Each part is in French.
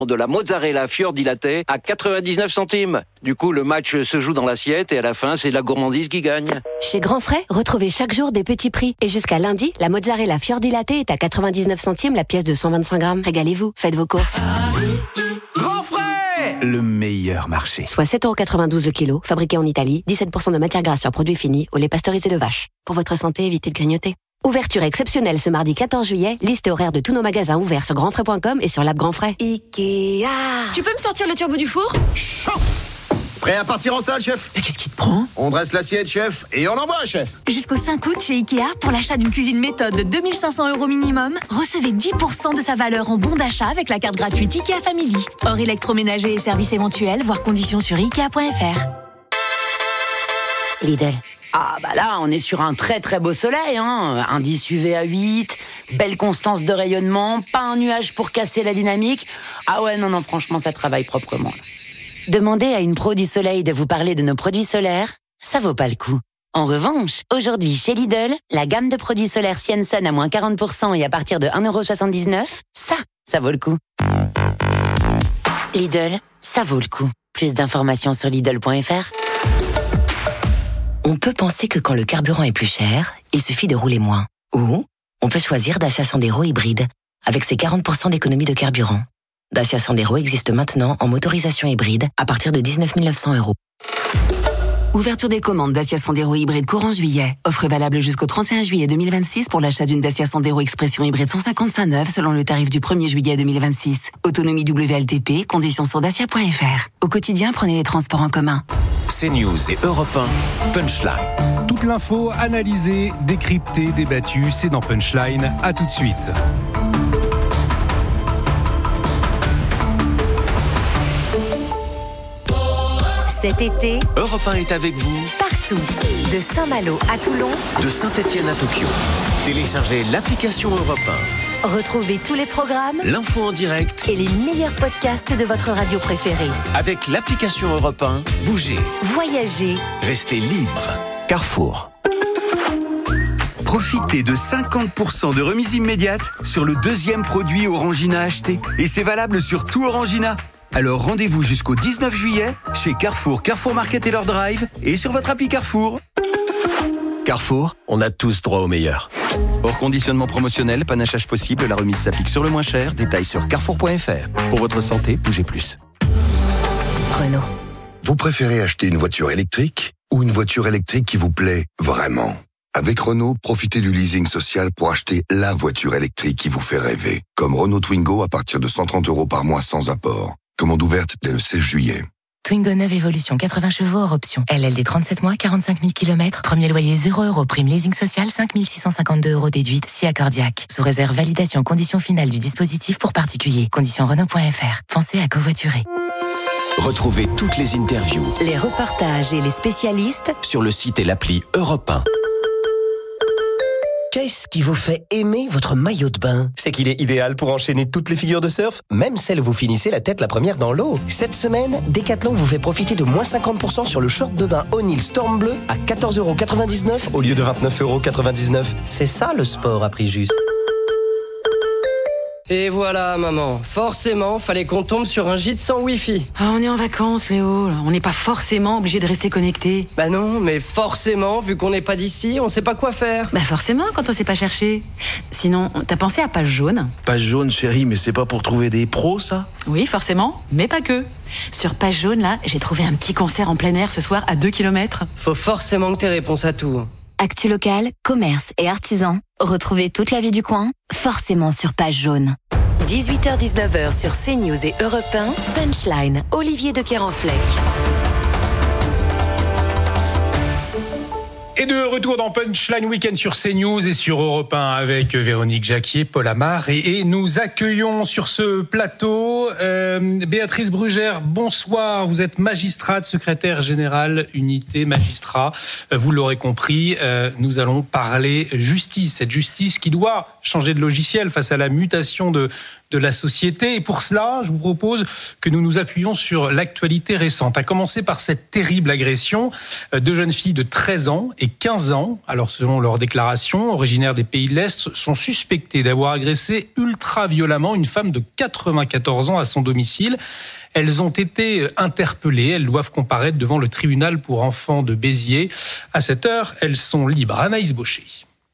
de la mozzarella fior di latte à 99 centimes. Du coup, le match se joue dans l'assiette et à la fin, c'est la gourmandise qui gagne. Chez Grand Frais, retrouvez chaque jour des petits prix. Et jusqu'à lundi, la mozzarella fior di latte est à 99 centimes la pièce de 125 grammes. Régalez-vous, faites vos courses. Grand Frais, le meilleur marché. Soit 7,92€ le kilo, fabriqué en Italie, 17% de matière grasse sur produits finis, au lait pasteurisé de vache. Pour votre santé, évitez de grignoter. Ouverture exceptionnelle ce mardi 14 juillet. Liste et horaire de tous nos magasins ouverts sur grandfrais.com et sur l'app Grand Frais. Ikea. Tu peux me sortir le turbo du four ? Chaud. Prêt à partir en salle, chef ? Mais qu'est-ce qui te prend ? On dresse l'assiette, chef, et on envoie, chef. Jusqu'au 5 août chez Ikea, pour l'achat d'une cuisine méthode de 2 500 € minimum, recevez 10% de sa valeur en bon d'achat avec la carte gratuite Ikea Family. Hors électroménager et services éventuels, voir conditions sur Ikea.fr. Lidl. Ah bah là, on est sur un très très beau soleil, hein. Indice UVA 8, belle constance de rayonnement, pas un nuage pour casser la dynamique. Ah ouais, non, franchement, ça travaille proprement. Demandez à une pro du soleil de vous parler de nos produits solaires, ça vaut pas le coup. En revanche, aujourd'hui chez Lidl, la gamme de produits solaires Sienson à moins 40% et à partir de 1,79€, ça vaut le coup. Lidl, ça vaut le coup. Plus d'informations sur Lidl.fr. On peut penser que quand le carburant est plus cher, il suffit de rouler moins. Ou on peut choisir Dacia Sandero hybride, avec ses 40% d'économie de carburant. Dacia Sandero existe maintenant en motorisation hybride à partir de 19 900 €. Ouverture des commandes Dacia Sandero hybride courant juillet. Offre valable jusqu'au 31 juillet 2026 pour l'achat d'une Dacia Sandero Expression hybride 155 neuve selon le tarif du 1er juillet 2026. Autonomie WLTP, conditions sur dacia.fr. Au quotidien, prenez les transports en commun. CNews et Europe 1, Punchline. Toute l'info analysée, décryptée, débattue, c'est dans Punchline. À tout de suite. Cet été, Europe 1 est avec vous partout. De Saint-Malo à Toulon, de Saint-Étienne à Tokyo. Téléchargez l'application Europe 1. retrouvez tous les programmes L'info en direct et les meilleurs podcasts de votre radio préférée. avec l'application Europe 1. Bougez, Voyagez, restez libre. Carrefour. Profitez de 50% de remise immédiate sur le deuxième produit Orangina acheté. Et c'est valable sur tout Orangina. Alors rendez-vous jusqu'au 19 juillet chez Carrefour, Carrefour Market et leur drive et sur votre appli Carrefour. Carrefour, on a tous droit au meilleur. Hors conditionnement promotionnel, panachage possible, la remise s'applique sur le moins cher. Détails sur carrefour.fr. Pour votre santé, bougez plus. Renault. Vous préférez acheter une voiture électrique ou une voiture électrique qui vous plaît vraiment ? Avec Renault, profitez du leasing social pour acheter la voiture électrique qui vous fait rêver. Comme Renault Twingo à partir de 130 € par mois sans apport. Commande ouverte dès le 16 juillet. Twingo 9 Evolution, 80 chevaux hors option. LLD 37 mois, 45 000 km. Premier loyer 0 €. Prime leasing social 5 652 € déduite, si accordiaque. Sous réserve validation conditions finales du dispositif pour particuliers. Conditions Renault.fr. Pensez à covoiturer. Retrouvez toutes les interviews, Les reportages et les spécialistes sur le site et l'appli Europe 1. Qu'est-ce qui vous fait aimer votre maillot de bain ? C'est qu'il est idéal pour enchaîner toutes les figures de surf, même celles où vous finissez la tête la première dans l'eau. Cette semaine, Decathlon vous fait profiter de moins 50% sur le short de bain O'Neill Storm Bleu à 14,99 € au lieu de 29,99 €. C'est ça le sport à prix juste. Et voilà, maman. Forcément, fallait qu'on tombe sur un gîte sans Wi-Fi. Ah, on est en vacances, Léo. On n'est pas forcément obligé de rester connecté. Bah non, mais forcément, vu qu'on n'est pas d'ici, on sait pas quoi faire. Bah forcément, quand on sait pas chercher. Sinon, t'as pensé à Page Jaune ? Page Jaune, chérie, mais c'est pas pour trouver des pros, ça ? Oui, forcément, mais pas que. Sur Page Jaune, là, j'ai trouvé un petit concert en plein air ce soir à 2 km. Faut forcément que t'aies réponse à tout. Actu local, commerce et artisans. Retrouvez toute la vie du coin, forcément sur Page Jaune. 18h-19h sur CNews et Europe 1, Punchline, Olivier de Kerenfleck. Et de retour dans Punchline Week-end sur CNews et sur Europe 1 avec Véronique Jacquier, Paul Amar et nous accueillons sur ce plateau Béatrice Brugère. Bonsoir, vous êtes magistrate, secrétaire générale, unité magistrat. Vous l'aurez compris, nous allons parler justice. Cette justice qui doit changer de logiciel face à la mutation de de la société. Et pour cela, je vous propose que nous nous appuyions sur l'actualité récente. À commencer par cette terrible agression. 2 jeunes filles de 13 ans et 15 ans, alors selon leur déclaration, originaires des pays de l'Est, sont suspectées d'avoir agressé ultra-violemment une femme de 94 ans à son domicile. Elles ont été interpellées. Elles doivent comparaître devant le tribunal pour enfants de Béziers. À cette heure, elles sont libres. Anaïs Baucher.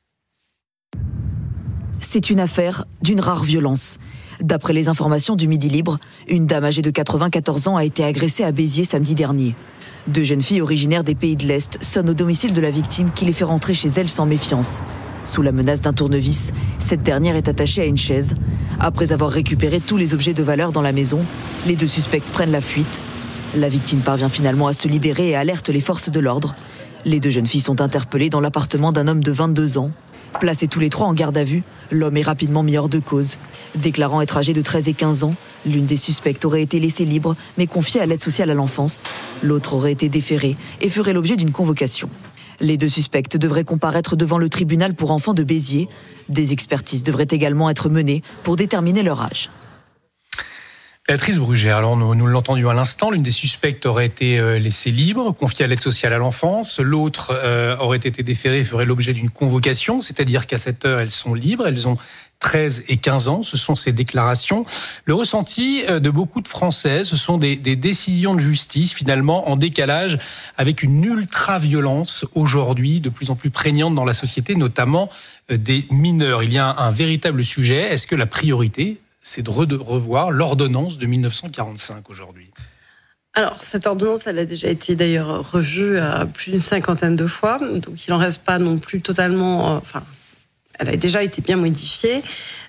C'est une affaire d'une rare violence. D'après les informations du Midi Libre, une dame âgée de 94 ans a été agressée à Béziers samedi dernier. 2 jeunes filles originaires des pays de l'Est sonnent au domicile de la victime qui les fait rentrer chez elle sans méfiance. Sous la menace d'un tournevis, cette dernière est attachée à une chaise. Après avoir récupéré tous les objets de valeur dans la maison, les 2 suspects prennent la fuite. La victime parvient finalement à se libérer et alerte les forces de l'ordre. Les 2 jeunes filles sont interpellées dans l'appartement d'un homme de 22 ans. Placés tous les 3 en garde à vue, l'homme est rapidement mis hors de cause. Déclarant être âgé de 13 et 15 ans, l'une des suspectes aurait été laissée libre, mais confiée à l'aide sociale à l'enfance. L'autre aurait été déférée et ferait l'objet d'une convocation. Les 2 suspectes devraient comparaître devant le tribunal pour enfants de Béziers. Des expertises devraient également être menées pour déterminer leur âge. Béatrice Brugère, alors nous l'entendions à l'instant, l'une des suspectes aurait été laissée libre, confiée à l'aide sociale à l'enfance. L'autre aurait été déférée et ferait l'objet d'une convocation, c'est-à-dire qu'à cette heure, elles sont libres, elles ont 13 et 15 ans, ce sont ces déclarations. Le ressenti de beaucoup de Français, ce sont des décisions de justice finalement en décalage avec une ultra-violence aujourd'hui de plus en plus prégnante dans la société, notamment des mineurs. Il y a un véritable sujet. Est-ce que la priorité, c'est de revoir l'ordonnance de 1945 aujourd'hui? Alors, cette ordonnance, elle a déjà été d'ailleurs revue à plus d'une 50aine de fois, donc il n'en reste pas non plus totalement... elle a déjà été bien modifiée.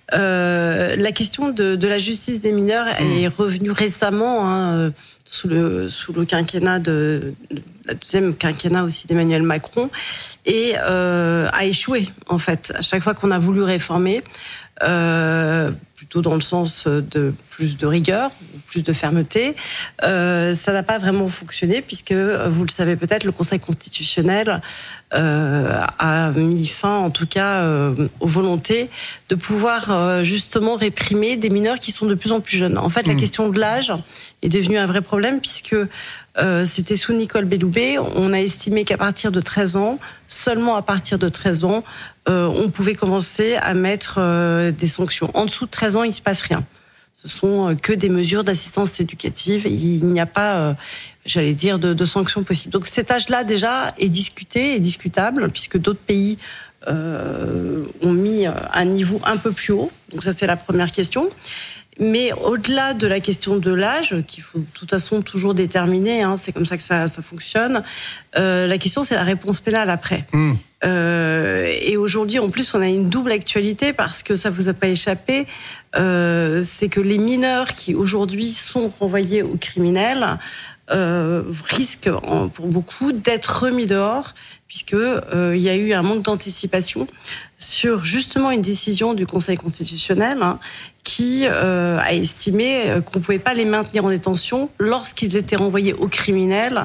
La question de la justice des mineurs est revenue récemment, sous le quinquennat la deuxième quinquennat aussi d'Emmanuel Macron, et a échoué, en fait. À chaque fois qu'on a voulu réformer, plutôt dans le sens de plus de rigueur, plus de fermeté, ça n'a pas vraiment fonctionné puisque, vous le savez peut-être, le Conseil constitutionnel a mis fin, en tout cas, aux volontés de pouvoir justement réprimer des mineurs qui sont de plus en plus jeunes. En fait, la question de l'âge est devenue un vrai problème puisque c'était sous Nicole Belloubet, on a estimé qu'à partir de 13 ans, seulement à partir de 13 ans, on pouvait commencer à mettre des sanctions. En dessous de 13 ans, il ne se passe rien. Ce sont que des mesures d'assistance éducative. Il n'y a pas, j'allais dire, de sanctions possibles. Donc cet âge-là, déjà, est discuté et discutable, puisque d'autres pays ont mis un niveau un peu plus haut. Donc ça, c'est la première question. Mais au-delà de la question de l'âge, qu'il faut de toute façon toujours déterminer, c'est comme ça que ça fonctionne, la question c'est la réponse pénale après. Et aujourd'hui, en plus, on a une double actualité parce que ça vous a pas échappé, c'est que les mineurs qui aujourd'hui sont renvoyés aux criminels risquent pour beaucoup d'être remis dehors puisque il y a eu un manque d'anticipation sur justement une décision du Conseil constitutionnel qui a estimé qu'on ne pouvait pas les maintenir en détention lorsqu'ils étaient renvoyés aux criminels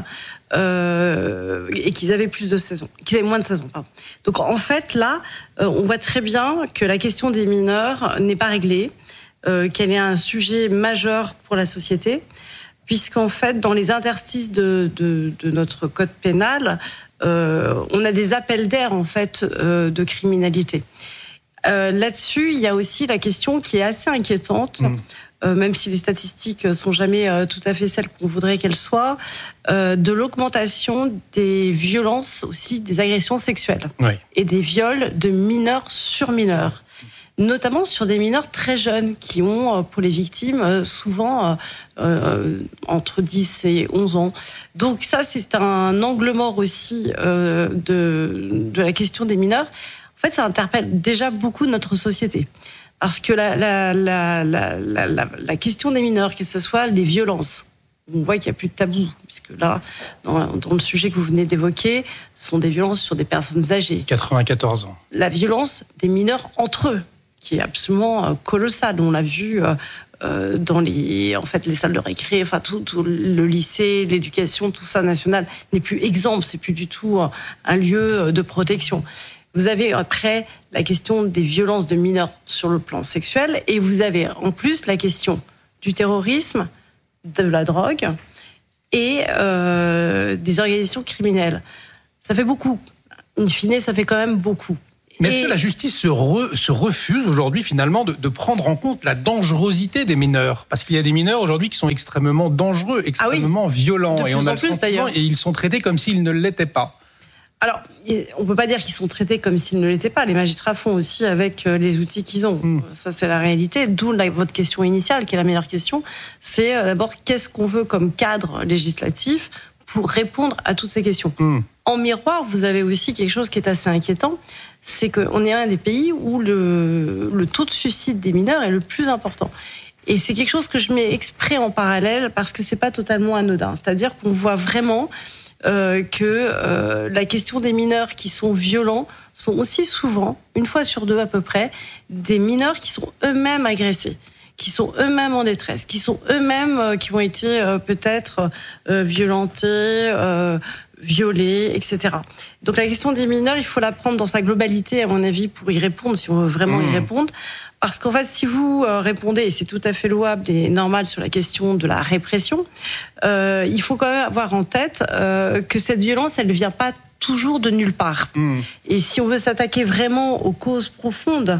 et qu'ils avaient plus de 16 ans, qu'ils avaient moins de 16 ans. Pardon. Donc en fait là, on voit très bien que la question des mineurs n'est pas réglée, qu'elle est un sujet majeur pour la société, puisqu'en fait dans les interstices de notre code pénal, on a des appels d'air en fait de criminalité. Là-dessus, il y a aussi la question qui est assez inquiétante, même si les statistiques sont jamais tout à fait celles qu'on voudrait qu'elles soient, de l'augmentation des violences, aussi des agressions sexuelles et des viols de mineurs sur mineurs, notamment sur des mineurs très jeunes qui ont, pour les victimes, souvent entre 10 et 11 ans. Donc ça, c'est un angle mort aussi de la question des mineurs. En fait, ça interpelle déjà beaucoup notre société. Parce que la question des mineurs, que ce soit les violences, on voit qu'il n'y a plus de tabou, puisque là, dans le sujet que vous venez d'évoquer, ce sont des violences sur des personnes âgées. 94 ans. La violence des mineurs entre eux, qui est absolument colossale. On l'a vu dans les salles de récré, enfin tout le lycée, l'éducation, tout ça national n'est plus exempt. C'est plus du tout un lieu de protection. Vous avez après la question des violences de mineurs sur le plan sexuel, et vous avez en plus la question du terrorisme, de la drogue et des organisations criminelles. Ça fait beaucoup. In fine, ça fait quand même beaucoup. Mais est-ce que la justice se refuse aujourd'hui finalement de prendre en compte la dangerosité des mineurs ? Parce qu'il y a des mineurs aujourd'hui qui sont extrêmement dangereux, extrêmement violents. Et on a le sentiment, et ils sont traités comme s'ils ne l'étaient pas. Alors, on ne peut pas dire qu'ils sont traités comme s'ils ne l'étaient pas. Les magistrats font aussi avec les outils qu'ils ont. Ça, c'est la réalité. D'où votre question initiale, qui est la meilleure question. C'est d'abord, qu'est-ce qu'on veut comme cadre législatif pour répondre à toutes ces questions. En miroir, vous avez aussi quelque chose qui est assez inquiétant, c'est qu'on est un des pays où le taux de suicide des mineurs est le plus important. Et c'est quelque chose que je mets exprès en parallèle parce que c'est pas totalement anodin. C'est-à-dire qu'on voit vraiment que la question des mineurs qui sont violents sont aussi souvent, une fois sur deux à peu près, des mineurs qui sont eux-mêmes agressés, qui sont eux-mêmes en détresse, qui sont eux-mêmes qui ont été peut-être violentés, violés, etc. Donc la question des mineurs, il faut la prendre dans sa globalité, à mon avis, pour y répondre, si on veut vraiment y répondre. Parce qu'en fait, si vous répondez, et c'est tout à fait louable et normal sur la question de la répression, il faut quand même avoir en tête que cette violence, elle ne vient pas toujours de nulle part. Et si on veut s'attaquer vraiment aux causes profondes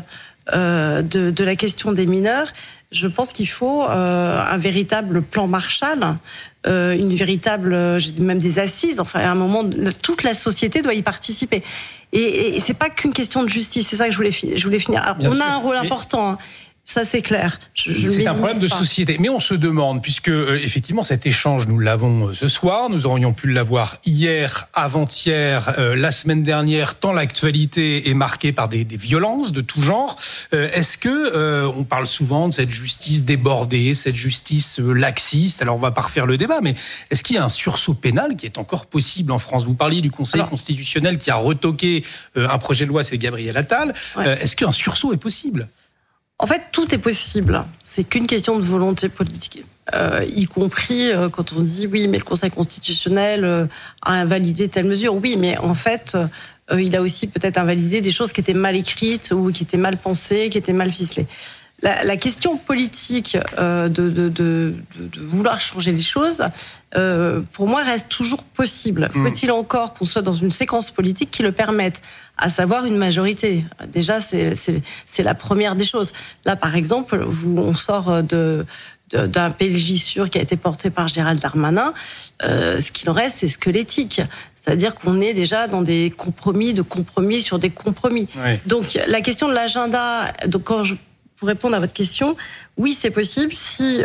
de la question des mineurs, je pense qu'il faut un véritable plan Marshall, une véritable, même des assises. Enfin, à un moment, toute la société doit y participer. Et c'est pas qu'une question de justice. C'est ça que je voulais finir. Alors, on a un rôle important. Hein. Ça, c'est clair. C'est un problème de société. Mais on se demande, puisque effectivement cet échange, nous l'avons ce soir, nous aurions pu l'avoir hier, avant-hier, la semaine dernière, tant l'actualité est marquée par des violences de tout genre. Est-ce que on parle souvent de cette justice débordée, cette justice laxiste? Alors on va pas refaire le débat, mais est-ce qu'il y a un sursaut pénal qui est encore possible en France? Vous parliez du Conseil constitutionnel qui a retoqué un projet de loi, c'est Gabriel Attal. Est-ce qu'un sursaut est possible? En fait, tout est possible. C'est qu'une question de volonté politique. Y compris quand on dit oui, mais le Conseil constitutionnel a invalidé telle mesure. Oui, mais en fait, il a aussi peut-être invalidé des choses qui étaient mal écrites ou qui étaient mal pensées, qui étaient mal ficelées. La question politique de vouloir changer les choses, pour moi, reste toujours possible. Faut-il encore qu'on soit dans une séquence politique qui le permette, à savoir une majorité? Déjà, c'est la première des choses. Là, par exemple, on sort d'un PLJ sûr qui a été porté par Gérald Darmanin. Ce qu'il en reste, c'est squelettique. C'est-à-dire qu'on est déjà dans des compromis sur des compromis. Oui. Donc, la question de l'agenda, pour répondre à votre question, oui, c'est possible si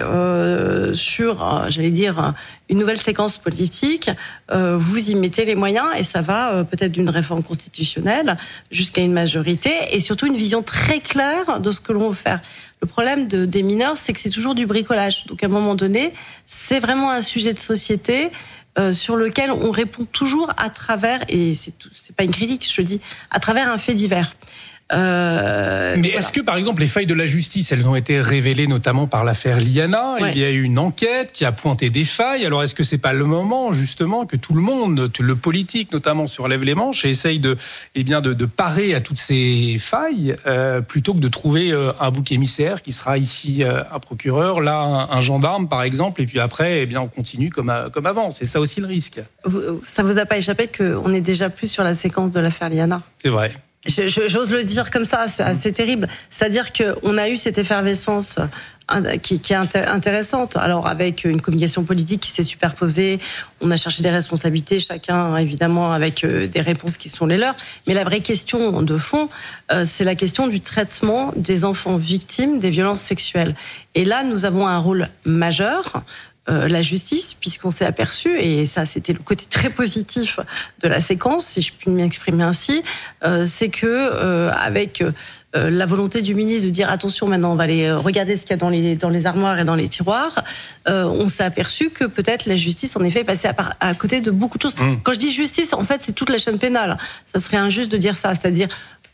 sur, j'allais dire, une nouvelle séquence politique, vous y mettez les moyens, et ça va peut-être d'une réforme constitutionnelle jusqu'à une majorité, et surtout une vision très claire de ce que l'on veut faire. Le problème des mineurs, c'est que c'est toujours du bricolage. Donc à un moment donné, c'est vraiment un sujet de société sur lequel on répond toujours à travers, et c'est pas une critique, je le dis, à travers un fait divers. Mais est-ce que, par exemple, les failles de la justice, elles ont été révélées notamment par l'affaire Liana? Ouais. Il y a eu une enquête qui a pointé des failles. Alors, est-ce que c'est pas le moment, justement, que tout le monde, le politique notamment, se relève les manches et essaye de parer à toutes ces failles, plutôt que de trouver un bouc émissaire qui sera ici un procureur, là un gendarme, par exemple, et puis après, on continue comme avant. C'est ça aussi le risque. Ça vous a pas échappé qu'on est déjà plus sur la séquence de l'affaire Liana? C'est vrai. J'ose le dire comme ça, c'est assez terrible. C'est-à-dire qu'on a eu cette effervescence qui est intéressante. Alors, avec une communication politique qui s'est superposée, on a cherché des responsabilités, chacun, évidemment, avec des réponses qui sont les leurs. Mais la vraie question de fond, c'est la question du traitement des enfants victimes des violences sexuelles. Et là, nous avons un rôle majeur. La justice, puisqu'on s'est aperçu, et ça c'était le côté très positif de la séquence, si je puis m'exprimer ainsi, c'est que avec la volonté du ministre de dire attention, maintenant on va aller regarder ce qu'il y a dans les armoires et dans les tiroirs, on s'est aperçu que peut-être la justice en effet passait à côté de beaucoup de choses. Quand je dis justice, en fait c'est toute la chaîne pénale. Ça serait injuste de dire ça, c'est-à-dire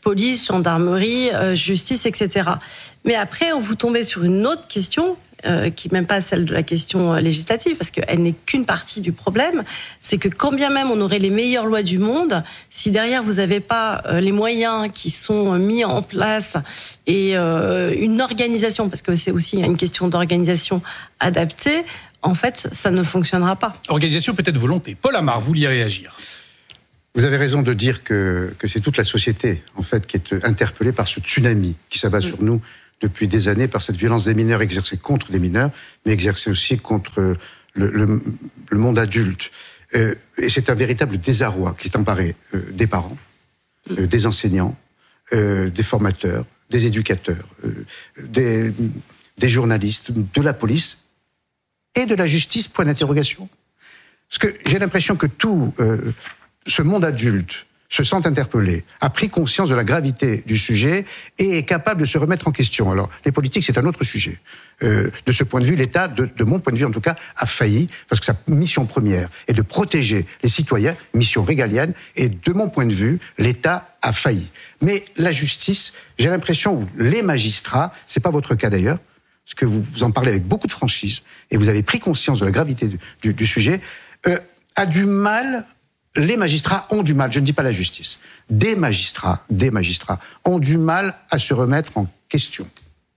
police, gendarmerie, justice, etc. Mais après, vous tombez sur une autre question, qui n'est même pas celle de la question législative, parce qu'elle n'est qu'une partie du problème, c'est que quand bien même on aurait les meilleures lois du monde, si derrière vous n'avez pas les moyens qui sont mis en place et une organisation, parce que c'est aussi une question d'organisation adaptée, en fait, ça ne fonctionnera pas. Organisation, peut-être volonté. Paul Amar, vous vouliez réagir. Vous avez raison de dire que c'est toute la société, en fait, qui est interpellée par ce tsunami qui s'abat sur nous depuis des années, par cette violence des mineurs exercée contre les mineurs, mais exercée aussi contre le monde adulte. Et c'est un véritable désarroi qui est emparé des parents, des enseignants, des formateurs, des éducateurs, des journalistes, de la police et de la justice, point d'interrogation. Parce que j'ai l'impression que tout ce monde adulte se sent interpellé, a pris conscience de la gravité du sujet et est capable de se remettre en question. Alors, les politiques, c'est un autre sujet. De ce point de vue, l'État, de mon point de vue en tout cas, a failli, parce que sa mission première est de protéger les citoyens, mission régalienne, et de mon point de vue, l'État a failli. Mais la justice, j'ai l'impression, ou les magistrats, c'est pas votre cas d'ailleurs, parce que vous en parlez avec beaucoup de franchise, et vous avez pris conscience de la gravité du sujet, a du mal. Les magistrats ont du mal, je ne dis pas la justice, des magistrats ont du mal à se remettre en question.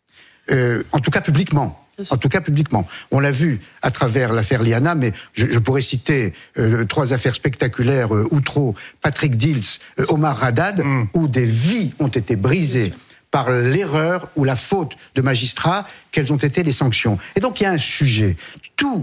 En tout cas publiquement. On l'a vu à travers l'affaire Liana, mais je pourrais citer 3 affaires spectaculaires, Outreau, Patrick Dils, Omar Haddad, où des vies ont été brisées par l'erreur ou la faute de magistrats, quelles ont été les sanctions. Et donc il y a un sujet. Tout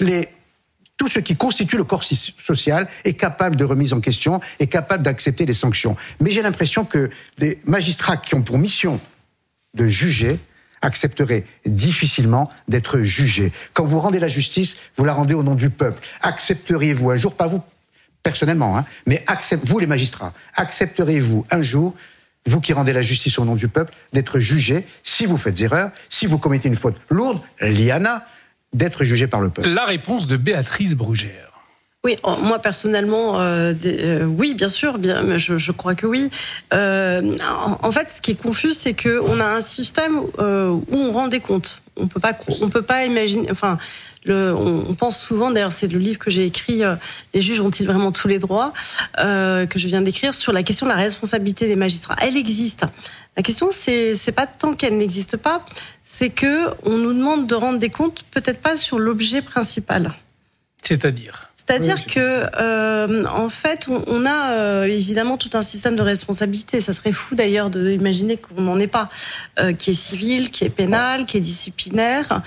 ce qui constitue le corps social est capable de remise en question, est capable d'accepter les sanctions. Mais j'ai l'impression que des magistrats qui ont pour mission de juger accepteraient difficilement d'être jugés. Quand vous rendez la justice, vous la rendez au nom du peuple. Accepteriez-vous un jour, pas vous personnellement, mais vous les magistrats, accepteriez-vous un jour, vous qui rendez la justice au nom du peuple, d'être jugés si vous faites erreur, si vous commettez une faute lourde, Liana, d'être jugé par le peuple? La réponse de Béatrice Brugère. Oui, moi personnellement, oui, bien sûr, je crois que oui. En fait, ce qui est confus, c'est qu'on a un système où on rend des comptes. On peut pas imaginer. Enfin, on pense souvent, d'ailleurs, c'est le livre que j'ai écrit, Les juges ont-ils vraiment tous les droits, que je viens d'écrire sur la question de la responsabilité des magistrats. Elle existe. La question, c'est pas tant qu'elle n'existe pas, c'est que on nous demande de rendre des comptes, peut-être pas sur l'objet principal. C'est-à-dire que, en fait, on a évidemment tout un système de responsabilité. Ça serait fou d'ailleurs d'imaginer qu'on n'en ait pas, qui est civil, qui est pénal, qui est disciplinaire.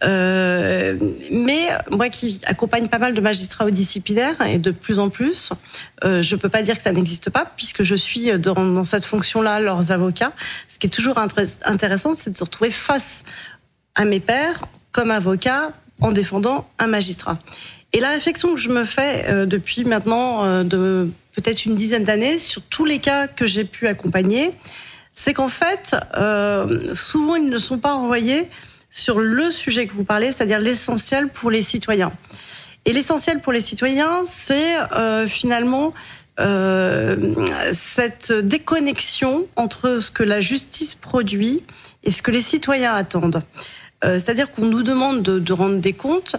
Mais moi qui accompagne pas mal de magistrats au disciplinaire, et de plus en plus, je peux pas dire que ça n'existe pas, puisque je suis dans cette fonction-là leurs avocats. Ce qui est toujours intéressant, c'est de se retrouver face à mes pairs comme avocat en défendant un magistrat. Et la réflexion que je me fais depuis maintenant de peut-être une dizaine d'années sur tous les cas que j'ai pu accompagner, c'est qu'en fait, souvent ils ne sont pas renvoyés sur le sujet que vous parlez, c'est-à-dire l'essentiel pour les citoyens. Et l'essentiel pour les citoyens, c'est finalement cette déconnexion entre ce que la justice produit et ce que les citoyens attendent. C'est-à-dire qu'on nous demande de rendre des comptes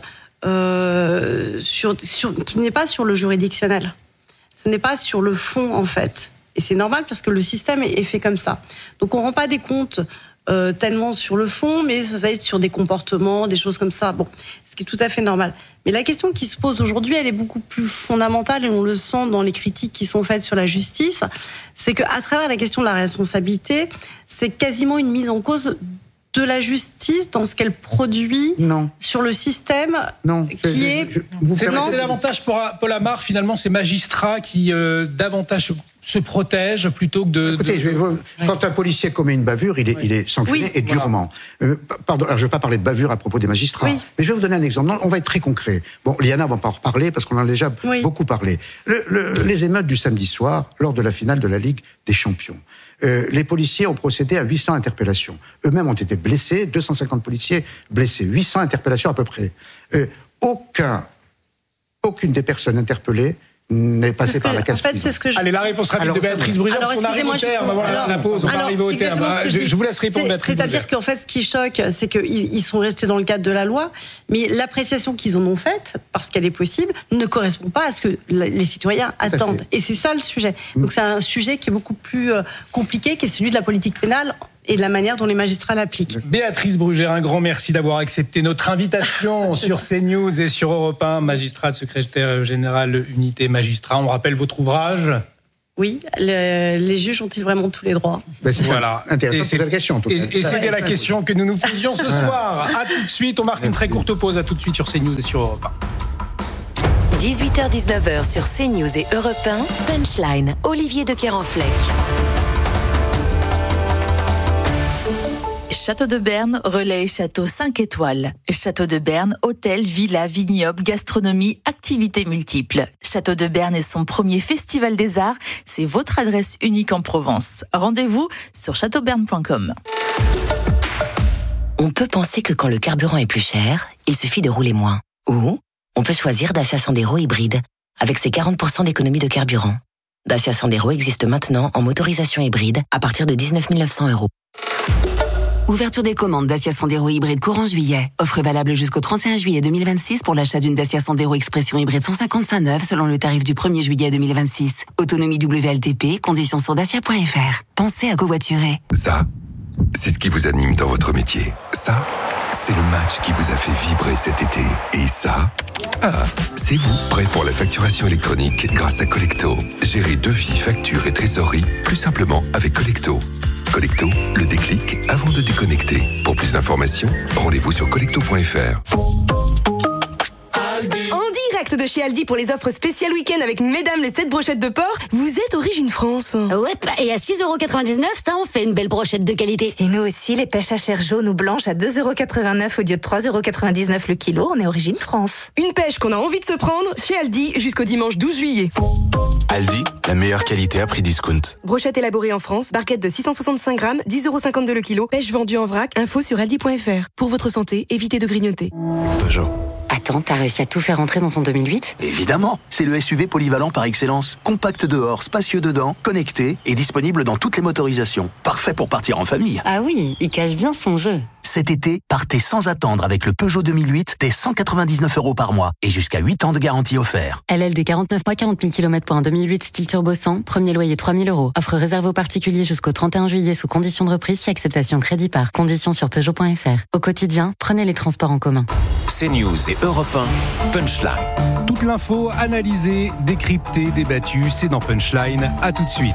qui n'est pas sur le juridictionnel. Ce n'est pas sur le fond, en fait. Et c'est normal parce que le système est fait comme ça. Donc on ne rend pas des comptes tellement sur le fond, mais ça va être sur des comportements, des choses comme ça. Bon, ce qui est tout à fait normal. Mais la question qui se pose aujourd'hui, elle est beaucoup plus fondamentale, et on le sent dans les critiques qui sont faites sur la justice, c'est qu'à travers la question de la responsabilité, c'est quasiment une mise en cause de la justice dans ce qu'elle produit sur le système C'est l'avantage pour Paul Amar, finalement, ces magistrats qui davantage se protègent plutôt que de... Écoutez, quand un policier commet une bavure, il est sanctionné et durement. Pardon, alors je ne vais pas parler de bavure à propos des magistrats, mais je vais vous donner un exemple. Non, on va être très concret. Bon, Liana, on va pas en reparler parce qu'on en a déjà beaucoup parlé. Les émeutes du samedi soir, lors de la finale de la Ligue des Champions. Les policiers ont procédé à 800 interpellations. Eux-mêmes ont été blessés, 250 policiers blessés, 800 interpellations à peu près. Aucune des personnes interpellées n'est passé par la case. En fait, c'est ce que Allez, la réponse rapide de Béatrice Brugère, parce qu'on arrive au terme. Voilà, la pause, on va arriver au terme. Je vous laisse répondre, Béatrice Brugère. C'est-à-dire qu'en fait, ce qui choque, c'est qu'ils sont restés dans le cadre de la loi, mais l'appréciation qu'ils en ont faite, parce qu'elle est possible, ne correspond pas à ce que les citoyens attendent. Et c'est ça le sujet. Donc c'est un sujet qui est beaucoup plus compliqué, qui est celui de la politique pénale et de la manière dont les magistrats l'appliquent. Béatrice Brugère, un grand merci d'avoir accepté notre invitation sur CNews et sur Europe 1, magistrate, secrétaire générale, unité magistrat. On rappelle votre ouvrage. Oui, les juges ont-ils vraiment tous les droits ? Voilà. Intéressant de poser la question. Et c'était la question que nous nous posions ce soir. À tout de suite, on marque une très courte pause. À tout de suite sur CNews et sur Europe 1. 18h-19h sur CNews et Europe 1, Punchline, Olivier de Kerenfleck. Château de Berne, relais château 5 étoiles. Château de Berne, hôtel, villa, vignoble, gastronomie, activités multiples. Château de Berne est son premier festival des arts. C'est votre adresse unique en Provence. Rendez-vous sur châteauberne.com. On peut penser que quand le carburant est plus cher, il suffit de rouler moins. Ou on peut choisir Dacia Sandero hybride, avec ses 40% d'économie de carburant. Dacia Sandero existe maintenant en motorisation hybride à partir de 19 900 €. Ouverture des commandes Dacia Sandero hybride courant juillet. Offre valable jusqu'au 31 juillet 2026 pour l'achat d'une Dacia Sandero Expression hybride 155 neuve selon le tarif du 1er juillet 2026. Autonomie WLTP, conditions sur dacia.fr. Pensez à covoiturer. Ça, c'est ce qui vous anime dans votre métier. Ça, c'est le match qui vous a fait vibrer cet été. Et ça, c'est vous, prêt pour la facturation électronique grâce à Collecto. Gérez devis, factures et trésorerie plus simplement avec Collecto. Collecto, le déclic avant de déconnecter. Pour plus d'informations, rendez-vous sur collecto.fr. En direct de chez Aldi pour les offres spéciales week-end avec mesdames les 7 brochettes de porc, vous êtes Origine France. Ouais, et à 6,99 €, ça en fait une belle brochette de qualité. Et nous aussi, les pêches à chair jaune ou blanche à 2,89 € au lieu de 3,99 € le kilo, on est Origine France. Une pêche qu'on a envie de se prendre chez Aldi jusqu'au dimanche 12 juillet. Aldi, la meilleure qualité à prix discount. Brochette élaborée en France, barquette de 665 grammes, 10,52 € le kilo, pêche vendue en vrac, info sur aldi.fr. Pour votre santé, évitez de grignoter. Peugeot. Attends, t'as réussi à tout faire rentrer dans ton 2008 ? Évidemment, c'est le SUV polyvalent par excellence. Compact dehors, spacieux dedans, connecté et disponible dans toutes les motorisations. Parfait pour partir en famille. Ah oui, il cache bien son jeu. Cet été, partez sans attendre avec le Peugeot 2008 dès 199 € par mois et jusqu'à 8 ans de garantie offert. LLD 49 mois, 40 000 km pour un 2008 style turbo 100, premier loyer 3 000 €. Offre réservée aux particuliers jusqu'au 31 juillet sous condition de reprise si acceptation crédit par. Conditions sur Peugeot.fr. Au quotidien, prenez les transports en commun. CNews et Europe 1, Punchline. Toute l'info analysée, décryptée, débattue, c'est dans Punchline. À tout de suite.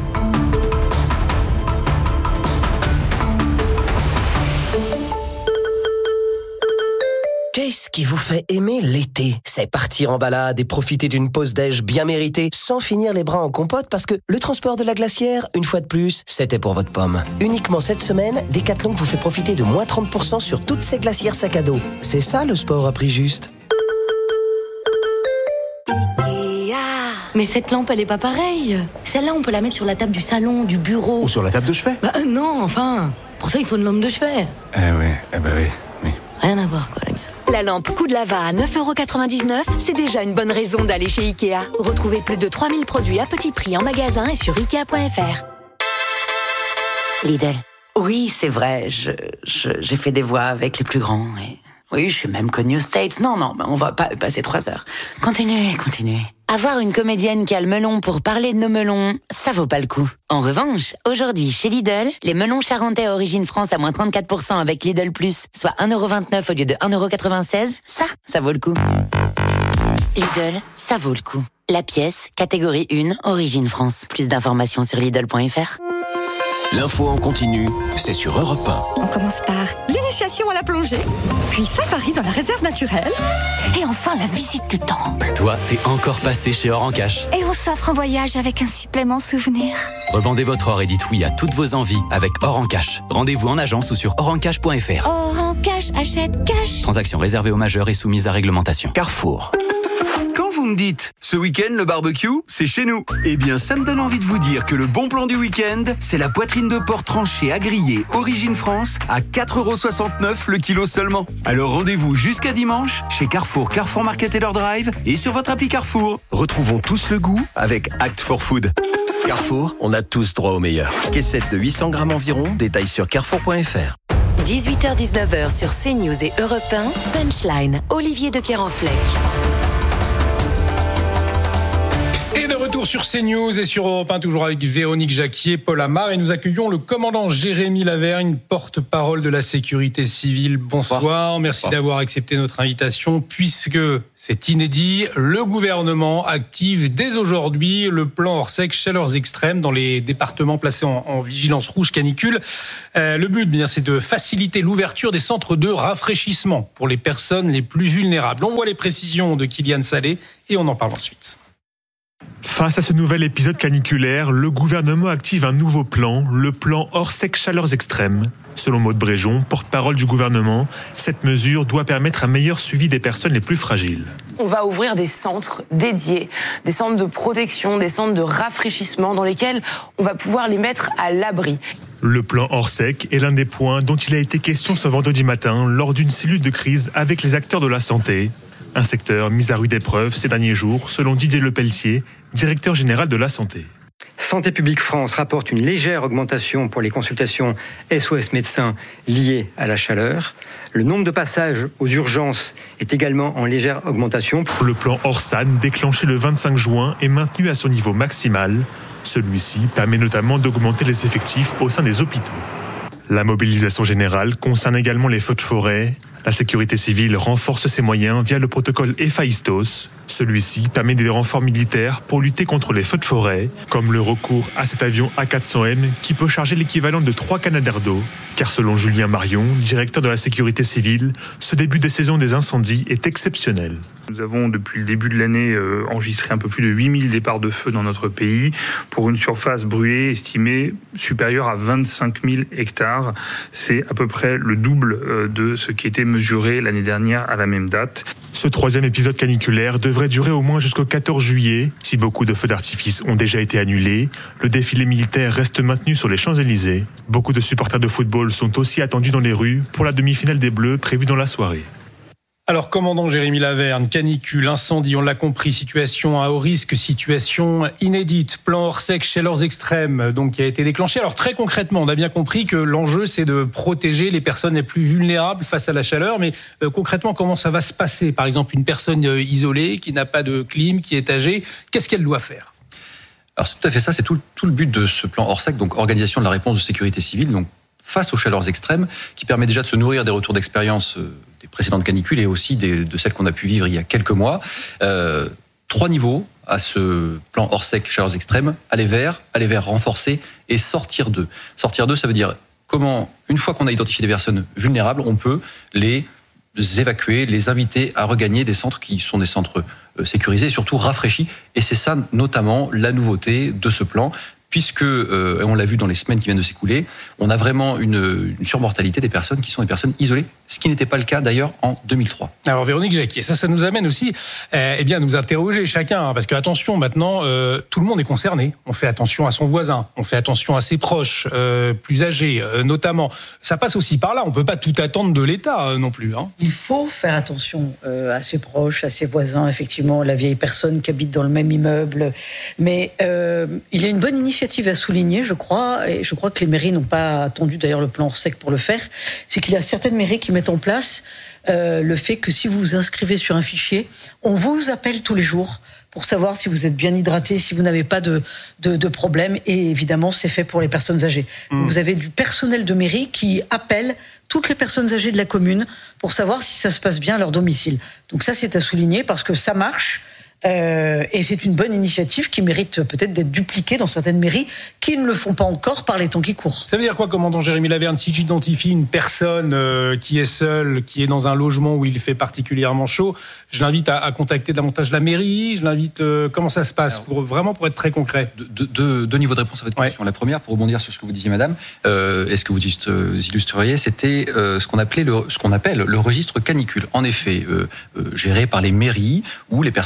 Qu'est-ce qui vous fait aimer l'été ? C'est partir en balade et profiter d'une pause déj bien méritée sans finir les bras en compote parce que le transport de la glacière, une fois de plus, c'était pour votre pomme. Uniquement cette semaine, Decathlon vous fait profiter de moins 30% sur toutes ces glacières sac à dos. C'est ça le sport à prix juste. Mais cette lampe, elle est pas pareille. Celle-là, on peut la mettre sur la table du salon, du bureau. Ou sur la table de chevet. Non, enfin, pour ça, il faut une lampe de chevet. Oui. Rien à voir, quoi, les gars. La lampe Coup de Lava à 9,99 €, c'est déjà une bonne raison d'aller chez Ikea. Retrouvez plus de 3000 produits à petit prix en magasin et sur Ikea.fr. Lidl. Oui, c'est vrai, j'ai fait des voix avec les plus grands. Et... oui, je suis même connue aux States. Non, mais on va pas passer 3 heures. Continuez. Avoir une comédienne qui a le melon pour parler de nos melons, ça vaut pas le coup. En revanche, aujourd'hui, chez Lidl, les melons charentais Origine France à moins 34% avec Lidl Plus, soit 1,29 € au lieu de 1,96 €, ça vaut le coup. Lidl, ça vaut le coup. La pièce, catégorie 1, Origine France. Plus d'informations sur Lidl.fr. L'info en continu, c'est sur Europe 1. On commence par l'initiation à la plongée, puis safari dans la réserve naturelle, et enfin la visite du temple. Toi, t'es encore passé chez Or en Cash. Et on s'offre un voyage avec un supplément souvenir. Revendez votre or et dites oui à toutes vos envies avec Or en Cash. Rendez-vous en agence ou sur orencash.fr. Or en Cash, achète cash. Transaction réservée aux majeurs et soumise à réglementation. Carrefour. Quand vous vous me dites. Ce week-end, le barbecue, c'est chez nous. Eh bien, ça me donne envie de vous dire que le bon plan du week-end, c'est la poitrine de porc tranchée à griller Origine France à 4,69€ le kilo seulement. Alors rendez-vous jusqu'à dimanche chez Carrefour, Carrefour Market et leur drive et sur votre appli Carrefour. Retrouvons tous le goût avec Act for Food. Carrefour, on a tous droit au meilleur. Caissette de 800 grammes environ, détails sur carrefour.fr. 18h-19h sur CNews et Europe 1, Punchline, Olivier de Kerenfleck. Et de retour sur CNews et sur Europe 1, toujours avec Véronique Jacquier, Paul Amar, et nous accueillons le commandant Jérémy Lavergne, porte-parole de la sécurité civile. Bonsoir, merci d'avoir accepté notre invitation, puisque c'est inédit, le gouvernement active dès aujourd'hui le plan Orsec chaleurs extrêmes dans les départements placés en vigilance rouge canicule. Le but, bien, c'est de faciliter l'ouverture des centres de rafraîchissement pour les personnes les plus vulnérables. On voit les précisions de Kylian Salé et on en parle ensuite. Face à ce nouvel épisode caniculaire, le gouvernement active un nouveau plan, le plan Orsec chaleurs extrêmes. Selon Maude Bréjon, porte-parole du gouvernement, cette mesure doit permettre un meilleur suivi des personnes les plus fragiles. On va ouvrir des centres dédiés, des centres de protection, des centres de rafraîchissement dans lesquels on va pouvoir les mettre à l'abri. Le plan Orsec est l'un des points dont il a été question ce vendredi matin lors d'une cellule de crise avec les acteurs de la santé. Un secteur mis à rude épreuve ces derniers jours, selon Didier Lepelletier, directeur général de la santé. Santé publique France rapporte une légère augmentation pour les consultations SOS médecins liées à la chaleur. Le nombre de passages aux urgences est également en légère augmentation. Le plan Orsan, déclenché le 25 juin, est maintenu à son niveau maximal. Celui-ci permet notamment d'augmenter les effectifs au sein des hôpitaux. La mobilisation générale concerne également les feux de forêt. La sécurité civile renforce ses moyens via le protocole Héphaïstos. Celui-ci permet des renforts militaires pour lutter contre les feux de forêt, comme le recours à cet avion A400M qui peut charger l'équivalent de 3 canadairs d'eau. Car selon Julien Marion, directeur de la sécurité civile, ce début de saison des incendies est exceptionnel. Nous avons depuis le début de l'année enregistré un peu plus de 8000 départs de feu dans notre pays pour une surface brûlée estimée supérieure à 25 000 hectares. C'est à peu près le double de ce qui était mesuré l'année dernière à la même date. Ce troisième épisode caniculaire devrait durer au moins jusqu'au 14 juillet. Si beaucoup de feux d'artifice ont déjà été annulés, le défilé militaire reste maintenu sur les Champs-Élysées. Beaucoup de supporters de football sont aussi attendus dans les rues pour la demi-finale des Bleus prévue dans la soirée. Alors, commandant Jérémy Lavergne, canicule, incendie, on l'a compris, situation à haut risque, situation inédite, plan Orsec chaleurs extrêmes, donc qui a été déclenché. Alors très concrètement, on a bien compris que l'enjeu c'est de protéger les personnes les plus vulnérables face à la chaleur, mais concrètement comment ça va se passer? Par exemple, une personne isolée qui n'a pas de clim, qui est âgée, qu'est-ce qu'elle doit faire? Alors c'est tout à fait ça, c'est tout le but de ce plan Orsec, donc organisation de la réponse de sécurité civile, donc face aux chaleurs extrêmes, qui permet déjà de se nourrir des retours d'expérience des précédentes canicules et aussi de celles qu'on a pu vivre il y a quelques mois. 3 niveaux à ce plan Orsec chaleurs extrêmes, aller vers renforcer et sortir d'eux. Sortir d'eux, ça veut dire comment, une fois qu'on a identifié des personnes vulnérables, on peut les évacuer, les inviter à regagner des centres qui sont des centres sécurisés et surtout rafraîchis. Et c'est ça notamment la nouveauté de ce plan, puisque, on l'a vu dans les semaines qui viennent de s'écouler, on a vraiment une surmortalité des personnes qui sont des personnes isolées, ce qui n'était pas le cas d'ailleurs en 2003. Alors Véronique Jacquier, ça nous amène aussi à nous interroger chacun, parce que attention, maintenant, tout le monde est concerné. On fait attention à son voisin, on fait attention à ses proches, plus âgés notamment. Ça passe aussi par là, on ne peut pas tout attendre de l'État non plus. Hein. Il faut faire attention à ses proches, à ses voisins, effectivement, la vieille personne qui habite dans le même immeuble. Mais il y a une bonne initiative à souligner, je crois, et je crois que les mairies n'ont pas attendu d'ailleurs le plan Orsec pour le faire, c'est qu'il y a certaines mairies qui mettent en place le fait que si vous vous inscrivez sur un fichier, on vous appelle tous les jours pour savoir si vous êtes bien hydraté, si vous n'avez pas de problème, et évidemment c'est fait pour les personnes âgées. Donc, vous avez du personnel de mairie qui appelle toutes les personnes âgées de la commune pour savoir si ça se passe bien à leur domicile. Donc ça c'est à souligner parce que ça marche. Et c'est une bonne initiative qui mérite peut-être d'être dupliquée dans certaines mairies qui ne le font pas encore par les temps qui courent. Ça veut dire quoi, commandant Jérémy Lavergne, si j'identifie une personne qui est seule, qui est dans un logement où il fait particulièrement chaud, je l'invite à contacter davantage la mairie, je l'invite... comment ça se passe, pour être très concret? Deux niveaux de réponse à votre question. Ouais. La première, pour rebondir sur ce que vous disiez, madame, et ce que vous illustreriez, c'était ce qu'on appelle le registre canicule. En effet, géré par les mairies, où les personnes vulnérables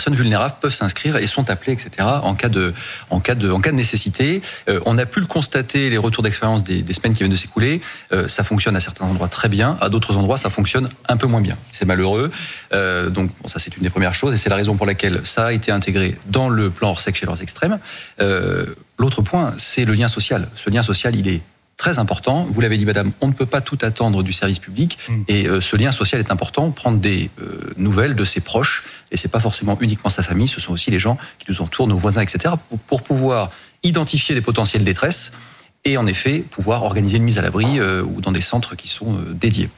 graves peuvent s'inscrire et sont appelés, etc. en cas de nécessité. On a pu le constater, les retours d'expérience des semaines qui viennent de s'écouler. Ça fonctionne à certains endroits très bien, à d'autres endroits ça fonctionne un peu moins bien. C'est malheureux. Donc ça c'est une des premières choses et c'est la raison pour laquelle ça a été intégré dans le plan Orsec chaleurs extrêmes. L'autre point, c'est le lien social. Ce lien social, il est très important. Vous l'avez dit, madame, on ne peut pas tout attendre du service public et ce lien social est important. Prendre des nouvelles de ses proches, et c'est pas forcément uniquement sa famille, ce sont aussi les gens qui nous entourent, nos voisins, etc., pour pouvoir identifier les potentielles détresses et en effet pouvoir organiser une mise à l'abri ou dans des centres qui sont dédiés.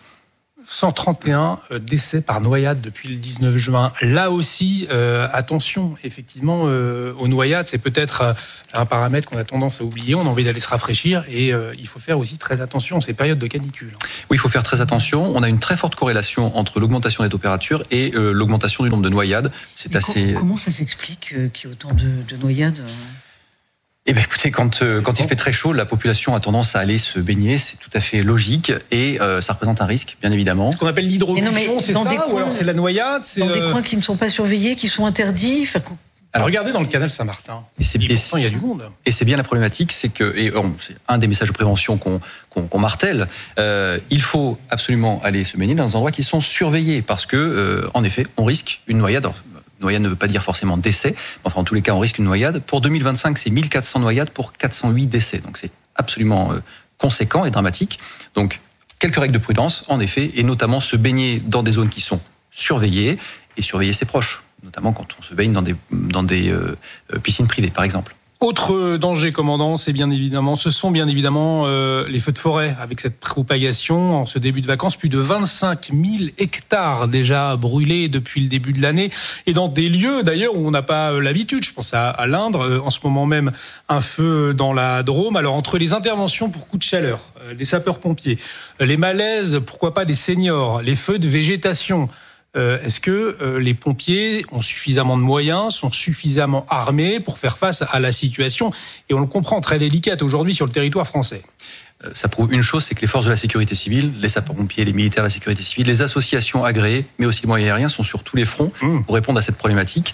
131 décès par noyade depuis le 19 juin. Là aussi, attention, effectivement, aux noyades, c'est peut-être un paramètre qu'on a tendance à oublier. On a envie d'aller se rafraîchir et il faut faire aussi très attention ces périodes de canicule. Oui, il faut faire très attention. On a une très forte corrélation entre l'augmentation des températures et l'augmentation du nombre de noyades. C'est assez... Comment ça s'explique qu'il y ait autant de noyades ? Eh bien, écoutez, quand il fait très chaud, la population a tendance à aller se baigner, c'est tout à fait logique et ça représente un risque, bien évidemment. Ce qu'on appelle l'hydrocution, c'est ça, ou alors c'est la noyade, c'est dans des coins qui ne sont pas surveillés, qui sont interdits. Alors regardez dans le canal Saint-Martin. Il y a du monde. Et c'est bien la problématique, c'est que c'est un des messages de prévention qu'on martèle. Il faut absolument aller se baigner dans des endroits qui sont surveillés parce que, en effet, on risque une noyade. Alors, noyade ne veut pas dire forcément décès, mais enfin en tous les cas on risque une noyade. Pour 2025 c'est 1400 noyades pour 408 décès, donc c'est absolument conséquent et dramatique. Donc quelques règles de prudence en effet, et notamment se baigner dans des zones qui sont surveillées et surveiller ses proches, notamment quand on se baigne dans des piscines privées par exemple. Autre danger, commandant, ce sont bien évidemment les feux de forêt. Avec cette propagation, en ce début de vacances, plus de 25 000 hectares déjà brûlés depuis le début de l'année. Et dans des lieux, d'ailleurs, où on n'a pas l'habitude. Je pense à l'Indre, en ce moment même, un feu dans la Drôme. Alors, entre les interventions pour coups de chaleur, des sapeurs-pompiers, les malaises, pourquoi pas des seniors, les feux de végétation... Est-ce que les pompiers ont suffisamment de moyens, sont suffisamment armés pour faire face à la situation ? Et on le comprend, très délicate aujourd'hui sur le territoire français. Ça prouve une chose, c'est que les forces de la sécurité civile, les sapeurs-pompiers, les militaires de la sécurité civile, les associations agréées, mais aussi les moyens aériens sont sur tous les fronts pour répondre à cette problématique.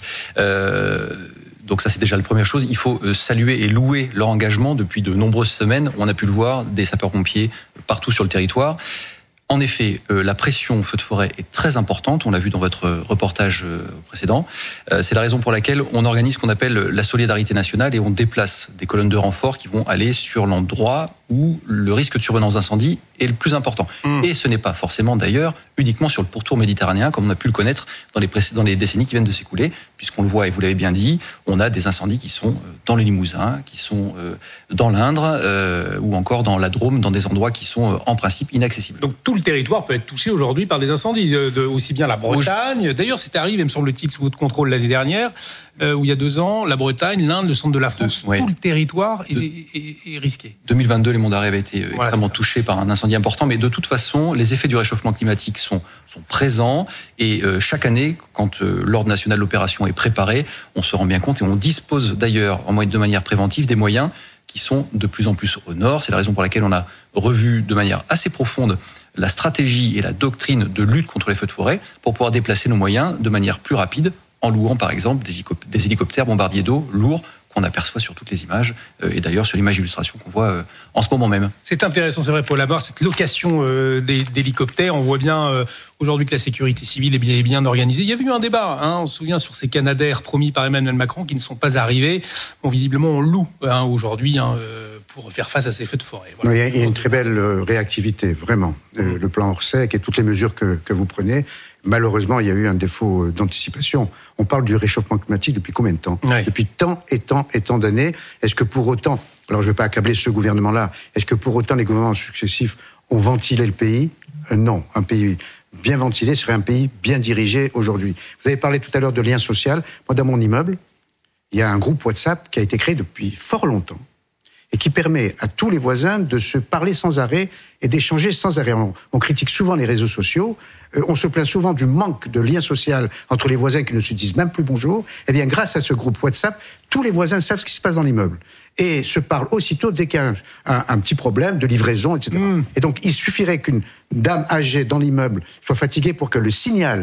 Donc ça, c'est déjà la première chose. Il faut saluer et louer leur engagement depuis de nombreuses semaines. On a pu le voir, des sapeurs-pompiers partout sur le territoire. En effet, la pression feu de forêt est très importante, on l'a vu dans votre reportage précédent. C'est la raison pour laquelle on organise ce qu'on appelle la solidarité nationale et on déplace des colonnes de renfort qui vont aller sur l'endroit où le risque de survenance d'incendie est le plus important. Et ce n'est pas forcément d'ailleurs uniquement sur le pourtour méditerranéen comme on a pu le connaître dans les décennies qui viennent de s'écouler, puisqu'on le voit et vous l'avez bien dit, on a des incendies qui sont dans le Limousin, qui sont dans l'Indre ou encore dans la Drôme, dans des endroits qui sont en principe inaccessibles. Donc tout le territoire peut être touché aujourd'hui par des incendies, aussi bien la Bretagne. D'ailleurs, c'est arrivé, me semble-t-il, sous votre contrôle l'année dernière, où il y a 2 ans, la Bretagne, l'Inde, le centre de la France, tout le territoire est risqué. 2022, les Monts d'Arrée avaient été extrêmement touchés par un incendie important, mais de toute façon, les effets du réchauffement climatique sont présents et chaque année, quand l'ordre national d'opération est préparé, on se rend bien compte et on dispose d'ailleurs, de manière préventive, des moyens qui sont de plus en plus au nord. C'est la raison pour laquelle on a revu de manière assez profonde la stratégie et la doctrine de lutte contre les feux de forêt pour pouvoir déplacer nos moyens de manière plus rapide en louant par exemple des hélicoptères bombardiers d'eau lourds qu'on aperçoit sur toutes les images et d'ailleurs sur l'image d'illustration qu'on voit en ce moment même. C'est intéressant, c'est vrai, Paul Labarre, cette location d'hélicoptères. On voit bien aujourd'hui que la sécurité civile est bien organisée. Il y avait eu un débat, on se souvient, sur ces Canadair promis par Emmanuel Macron qui ne sont pas arrivés. Bon, visiblement, on loue aujourd'hui pour faire face à ces feux de forêt. Voilà. Il y a une très belle réactivité, vraiment. Le plan Orsec et toutes les mesures que vous prenez. Malheureusement, il y a eu un défaut d'anticipation. On parle du réchauffement climatique depuis combien de temps ? Depuis tant et tant d'années. Est-ce que pour autant, alors je ne vais pas accabler ce gouvernement-là, est-ce que pour autant les gouvernements successifs ont ventilé le pays ? Non. Un pays bien ventilé serait un pays bien dirigé aujourd'hui. Vous avez parlé tout à l'heure de lien social. Moi, dans mon immeuble, il y a un groupe WhatsApp qui a été créé depuis fort longtemps et qui permet à tous les voisins de se parler sans arrêt et d'échanger sans arrêt. On critique souvent les réseaux sociaux, on se plaint souvent du manque de lien social entre les voisins qui ne se disent même plus bonjour. Eh bien, grâce à ce groupe WhatsApp, tous les voisins savent ce qui se passe dans l'immeuble et se parlent aussitôt dès qu'il y a un petit problème de livraison, etc. Et donc, il suffirait qu'une dame âgée dans l'immeuble soit fatiguée pour que le signal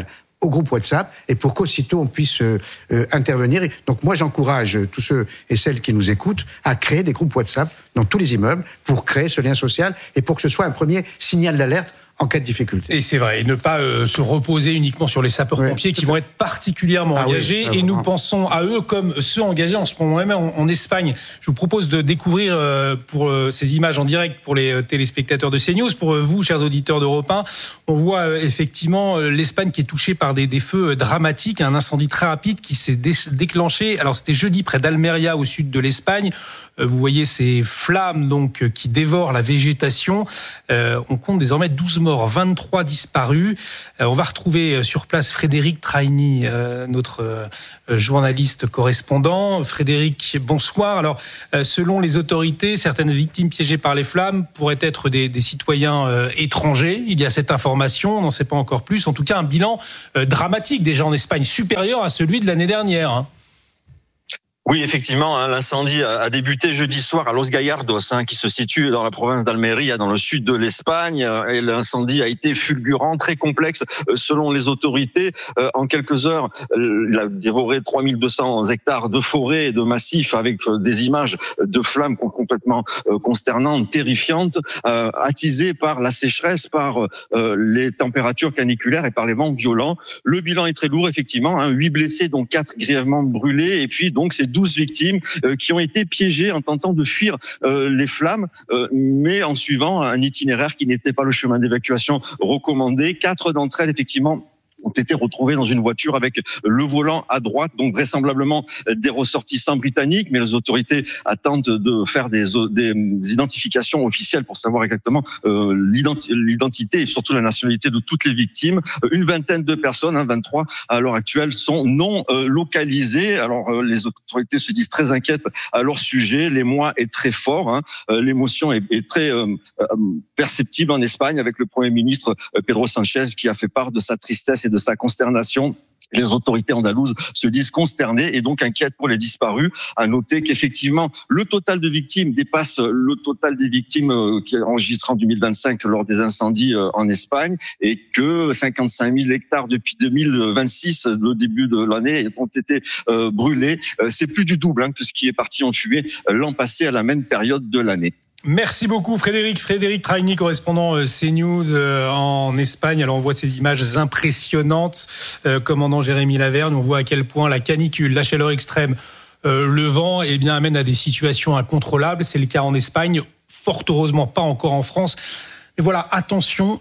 au groupe WhatsApp et pour qu'aussitôt on puisse intervenir. Donc moi j'encourage tous ceux et celles qui nous écoutent à créer des groupes WhatsApp dans tous les immeubles pour créer ce lien social et pour que ce soit un premier signal d'alerte en cas de difficulté. Et c'est vrai, et ne pas se reposer uniquement sur les sapeurs-pompiers qui vont être particulièrement engagés. Oui, et nous pensons à eux comme ceux engagés en ce moment même en Espagne. Je vous propose de découvrir pour ces images en direct pour les téléspectateurs de CNews. Pour vous, chers auditeurs d'Europe 1, on voit effectivement l'Espagne qui est touchée par des feux dramatiques, un incendie très rapide qui s'est déclenché. Alors c'était jeudi près d'Almeria au sud de l'Espagne. Vous voyez ces flammes donc qui dévorent la végétation. On compte désormais 12 morts, 23 disparus. On va retrouver sur place Frédéric Traini, notre journaliste correspondant. Frédéric, bonsoir. Alors, selon les autorités, certaines victimes piégées par les flammes pourraient être des citoyens étrangers. Il y a cette information, on n'en sait pas encore plus. En tout cas, un bilan dramatique déjà en Espagne, supérieur à celui de l'année dernière. Oui, effectivement, l'incendie a débuté jeudi soir à Los Gallardos, qui se situe dans la province d'Almeria, dans le sud de l'Espagne. Et l'incendie a été fulgurant, très complexe selon les autorités. En quelques heures, il a dévoré 3200 hectares de forêt et de massifs avec des images de flammes complètement consternantes, terrifiantes, attisées par la sécheresse, par les températures caniculaires et par les vents violents. Le bilan est très lourd, effectivement. 8 blessés, dont 4 grièvement brûlés. Et puis, donc, c'est 12 victimes qui ont été piégées en tentant de fuir les flammes, mais en suivant un itinéraire qui n'était pas le chemin d'évacuation recommandé. 4 d'entre elles, effectivement, ont été retrouvés dans une voiture avec le volant à droite, donc vraisemblablement des ressortissants britanniques, mais les autorités attendent de faire des identifications officielles pour savoir exactement l'identité et surtout la nationalité de toutes les victimes. Une vingtaine de personnes, 23 à l'heure actuelle, sont non localisées. Alors les autorités se disent très inquiètes à leur sujet. L'émoi est très fort, l'émotion est très perceptible en Espagne avec le Premier ministre Pedro Sánchez qui a fait part de sa tristesse et de sa consternation. Les autorités andalouses se disent consternées et donc inquiètes pour les disparus. À noter qu'effectivement, le total de victimes dépasse le total des victimes qui est enregistré en 2025 lors des incendies en Espagne et que 55 000 hectares depuis 2026, le début de l'année, ont été brûlés. C'est plus du double que ce qui est parti en fumée l'an passé à la même période de l'année. Merci beaucoup Frédéric Traini, correspondant CNews en Espagne. Alors on voit ces images impressionnantes. Commandant Jérémy Laverne, on voit à quel point la canicule, la chaleur extrême, le vent amène à des situations incontrôlables. C'est le cas en Espagne, fort heureusement pas encore en France. Mais voilà, attention,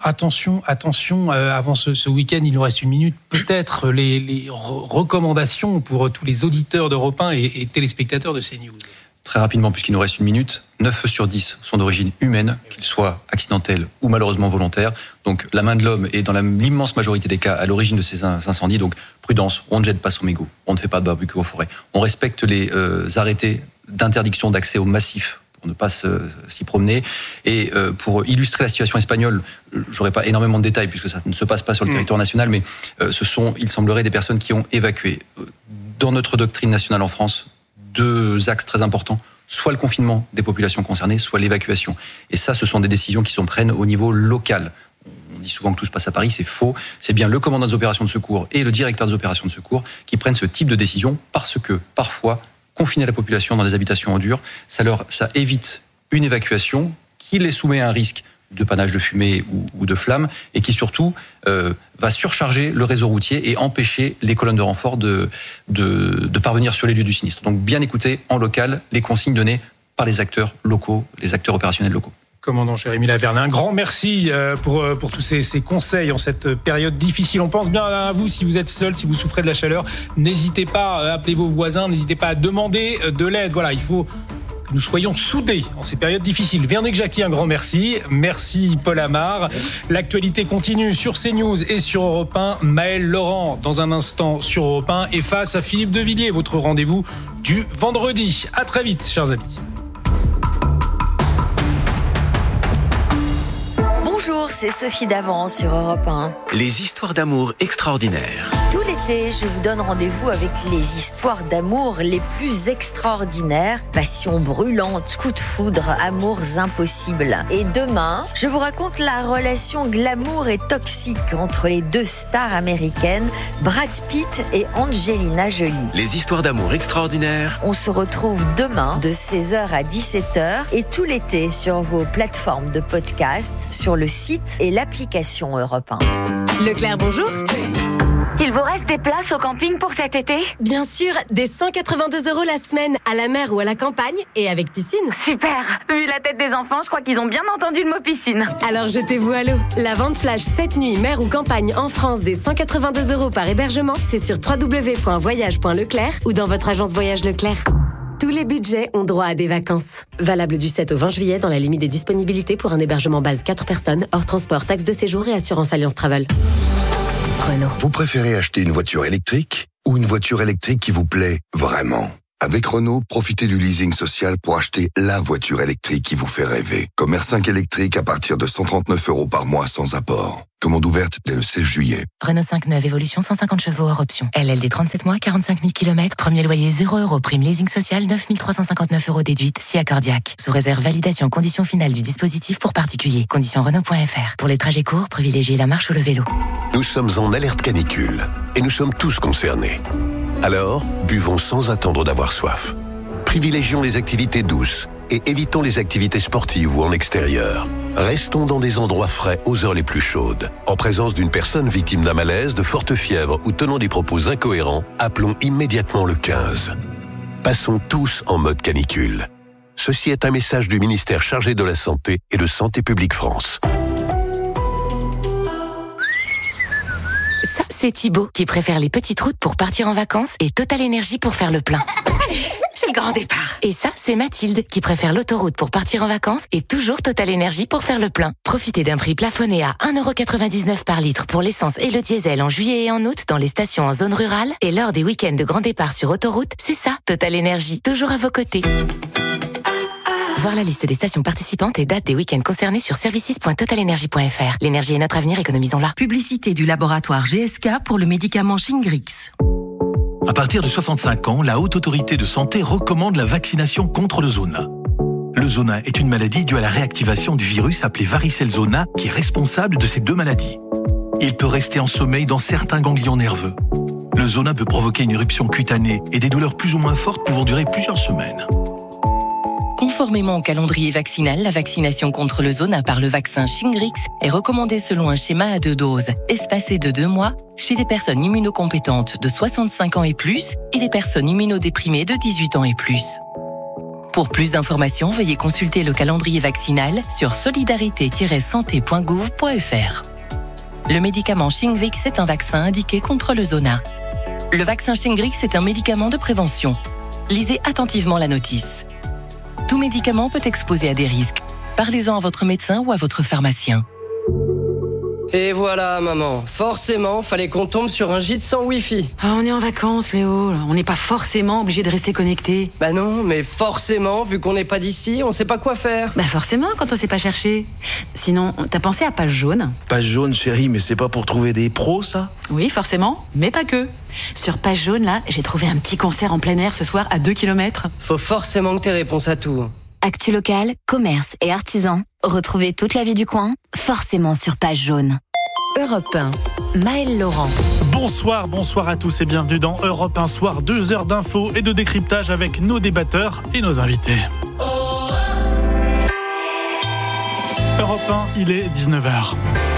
avant ce week-end, il nous reste une minute, peut-être les recommandations pour tous les auditeurs d'Europe 1 et téléspectateurs de CNews. Très rapidement, puisqu'il nous reste une minute, 9 feux sur 10 sont d'origine humaine, qu'ils soient accidentels ou malheureusement volontaires. Donc la main de l'homme est dans l'immense majorité des cas à l'origine de ces incendies. Donc prudence, on ne jette pas son mégot, on ne fait pas de barbecue en forêt. On respecte les arrêtés d'interdiction d'accès aux massifs pour ne pas s'y promener. Et pour illustrer la situation espagnole, j'aurais pas énormément de détails puisque ça ne se passe pas sur le territoire national, mais ce sont, il semblerait, des personnes qui ont évacué. Dans notre doctrine nationale en France, 2 axes très importants, soit le confinement des populations concernées, soit l'évacuation. Et ça, ce sont des décisions qui sont prises au niveau local. On dit souvent que tout se passe à Paris, c'est faux. C'est bien le commandant des opérations de secours et le directeur des opérations de secours qui prennent ce type de décision parce que, parfois, confiner la population dans des habitations en dur, ça évite une évacuation qui les soumet à un risque de panache de fumée ou de flammes, et qui surtout va surcharger le réseau routier et empêcher les colonnes de renfort de parvenir sur les lieux du sinistre. Donc bien écouter en local les consignes données par les acteurs locaux, les acteurs opérationnels locaux. Commandant Jérémy Laverne, un grand merci pour tous ces conseils en cette période difficile. On pense bien à vous si vous êtes seul, si vous souffrez de la chaleur. N'hésitez pas à appeler vos voisins, n'hésitez pas à demander de l'aide. Voilà, il faut que nous soyons soudés en ces périodes difficiles. Véronique Jacquier, un grand merci. Merci Paul Amar. L'actualité continue sur CNews et sur Europe 1. Maël Laurent, dans un instant sur Europe 1. Et face à Philippe Devilliers, votre rendez-vous du vendredi. À très vite, chers amis. Bonjour, c'est Sophie Davant sur Europe 1. Les histoires d'amour extraordinaires. Tous les été, je vous donne rendez-vous avec les histoires d'amour les plus extraordinaires. Passion brûlante, coup de foudre, amours impossibles. Et demain, je vous raconte la relation glamour et toxique entre les deux stars américaines, Brad Pitt et Angelina Jolie. Les histoires d'amour extraordinaires. On se retrouve demain de 16h à 17h et tout l'été sur vos plateformes de podcast, sur le site et l'application Europe 1. Leclerc, bonjour. Il vous reste des places au camping pour cet été ? Bien sûr, des 182 € la semaine, à la mer ou à la campagne, et avec piscine. Super. Vu la tête des enfants, je crois qu'ils ont bien entendu le mot piscine. Alors jetez-vous à l'eau. La vente flash 7 nuits, mer ou campagne en France des 182 € par hébergement, c'est sur www.voyage.leclerc ou dans votre agence Voyage Leclerc. Tous les budgets ont droit à des vacances. Valable du 7 au 20 juillet dans la limite des disponibilités pour un hébergement base 4 personnes, hors transport, taxe de séjour et assurance Alliance Travel. Renault. Vous préférez acheter une voiture électrique ou une voiture électrique qui vous plaît vraiment ? Avec Renault, profitez du leasing social pour acheter la voiture électrique qui vous fait rêver. Comme R5 électrique à partir de 139 € par mois sans apport. Commande ouverte dès le 16 juillet. Renault 5 neuve, évolution 150 chevaux hors option. LLD 37 mois, 45 000 km. Premier loyer 0 €. Prime leasing social 9 359 € déduite, si accordiaque. Sous réserve validation condition finale du dispositif pour particulier. Conditions Renault.fr. Pour les trajets courts, privilégiez la marche ou le vélo. Nous sommes en alerte canicule et nous sommes tous concernés. Alors, buvons sans attendre d'avoir soif. Privilégions les activités douces et évitons les activités sportives ou en extérieur. Restons dans des endroits frais aux heures les plus chaudes. En présence d'une personne victime d'un malaise, de forte fièvre ou tenant des propos incohérents, appelons immédiatement le 15. Passons tous en mode canicule. Ceci est un message du ministère chargé de la Santé et de Santé publique France. Ça, c'est Thibaut qui préfère les petites routes pour partir en vacances et Total Énergie pour faire le plein. C'est le grand départ. Et ça, c'est Mathilde qui préfère l'autoroute pour partir en vacances et toujours Total Énergie pour faire le plein. Profitez d'un prix plafonné à 1,99 € par litre pour l'essence et le diesel en juillet et en août dans les stations en zone rurale et lors des week-ends de grand départ sur autoroute. C'est ça, Total Énergie, toujours à vos côtés. Voir la liste des stations participantes et dates des week-ends concernés sur services.totalenergie.fr. L'énergie est notre avenir, économisons-la. Publicité du laboratoire GSK pour le médicament Shingrix. À partir de 65 ans, la Haute Autorité de Santé recommande la vaccination contre le zona. Le zona est une maladie due à la réactivation du virus appelé varicelle zona qui est responsable de ces deux maladies. Il peut rester en sommeil dans certains ganglions nerveux. Le zona peut provoquer une éruption cutanée et des douleurs plus ou moins fortes pouvant durer plusieurs semaines. Conformément au calendrier vaccinal, la vaccination contre le zona par le vaccin Shingrix est recommandée selon un schéma à 2 doses, espacé de 2 mois, chez des personnes immunocompétentes de 65 ans et plus et des personnes immunodéprimées de 18 ans et plus. Pour plus d'informations, veuillez consulter le calendrier vaccinal sur solidarité-santé.gouv.fr. Le médicament Shingrix est un vaccin indiqué contre le zona. Le vaccin Shingrix est un médicament de prévention. Lisez attentivement la notice. Tout médicament peut exposer à des risques. Parlez-en à votre médecin ou à votre pharmacien. Et voilà, maman. Forcément, fallait qu'on tombe sur un gîte sans Wi-Fi. Ah, on est en vacances, Léo. On n'est pas forcément obligé de rester connecté. Bah non, mais forcément, vu qu'on n'est pas d'ici, on sait pas quoi faire. Bah forcément, quand on sait pas chercher. Sinon, t'as pensé à Page Jaune ? Page Jaune, chérie, mais c'est pas pour trouver des pros, ça ? Oui, forcément, mais pas que. Sur Page Jaune, là, j'ai trouvé un petit concert en plein air ce soir à 2 km. Faut forcément que t'aies réponse à tout. Actu locale, commerce et artisans. Retrouvez toute la vie du coin, forcément sur Page Jaune. Europe 1, Maëlle Laurent. Bonsoir à tous et bienvenue dans Europe 1 Soir, 2 heures d'infos et de décryptage avec nos débatteurs et nos invités. Europe 1, il est 19h.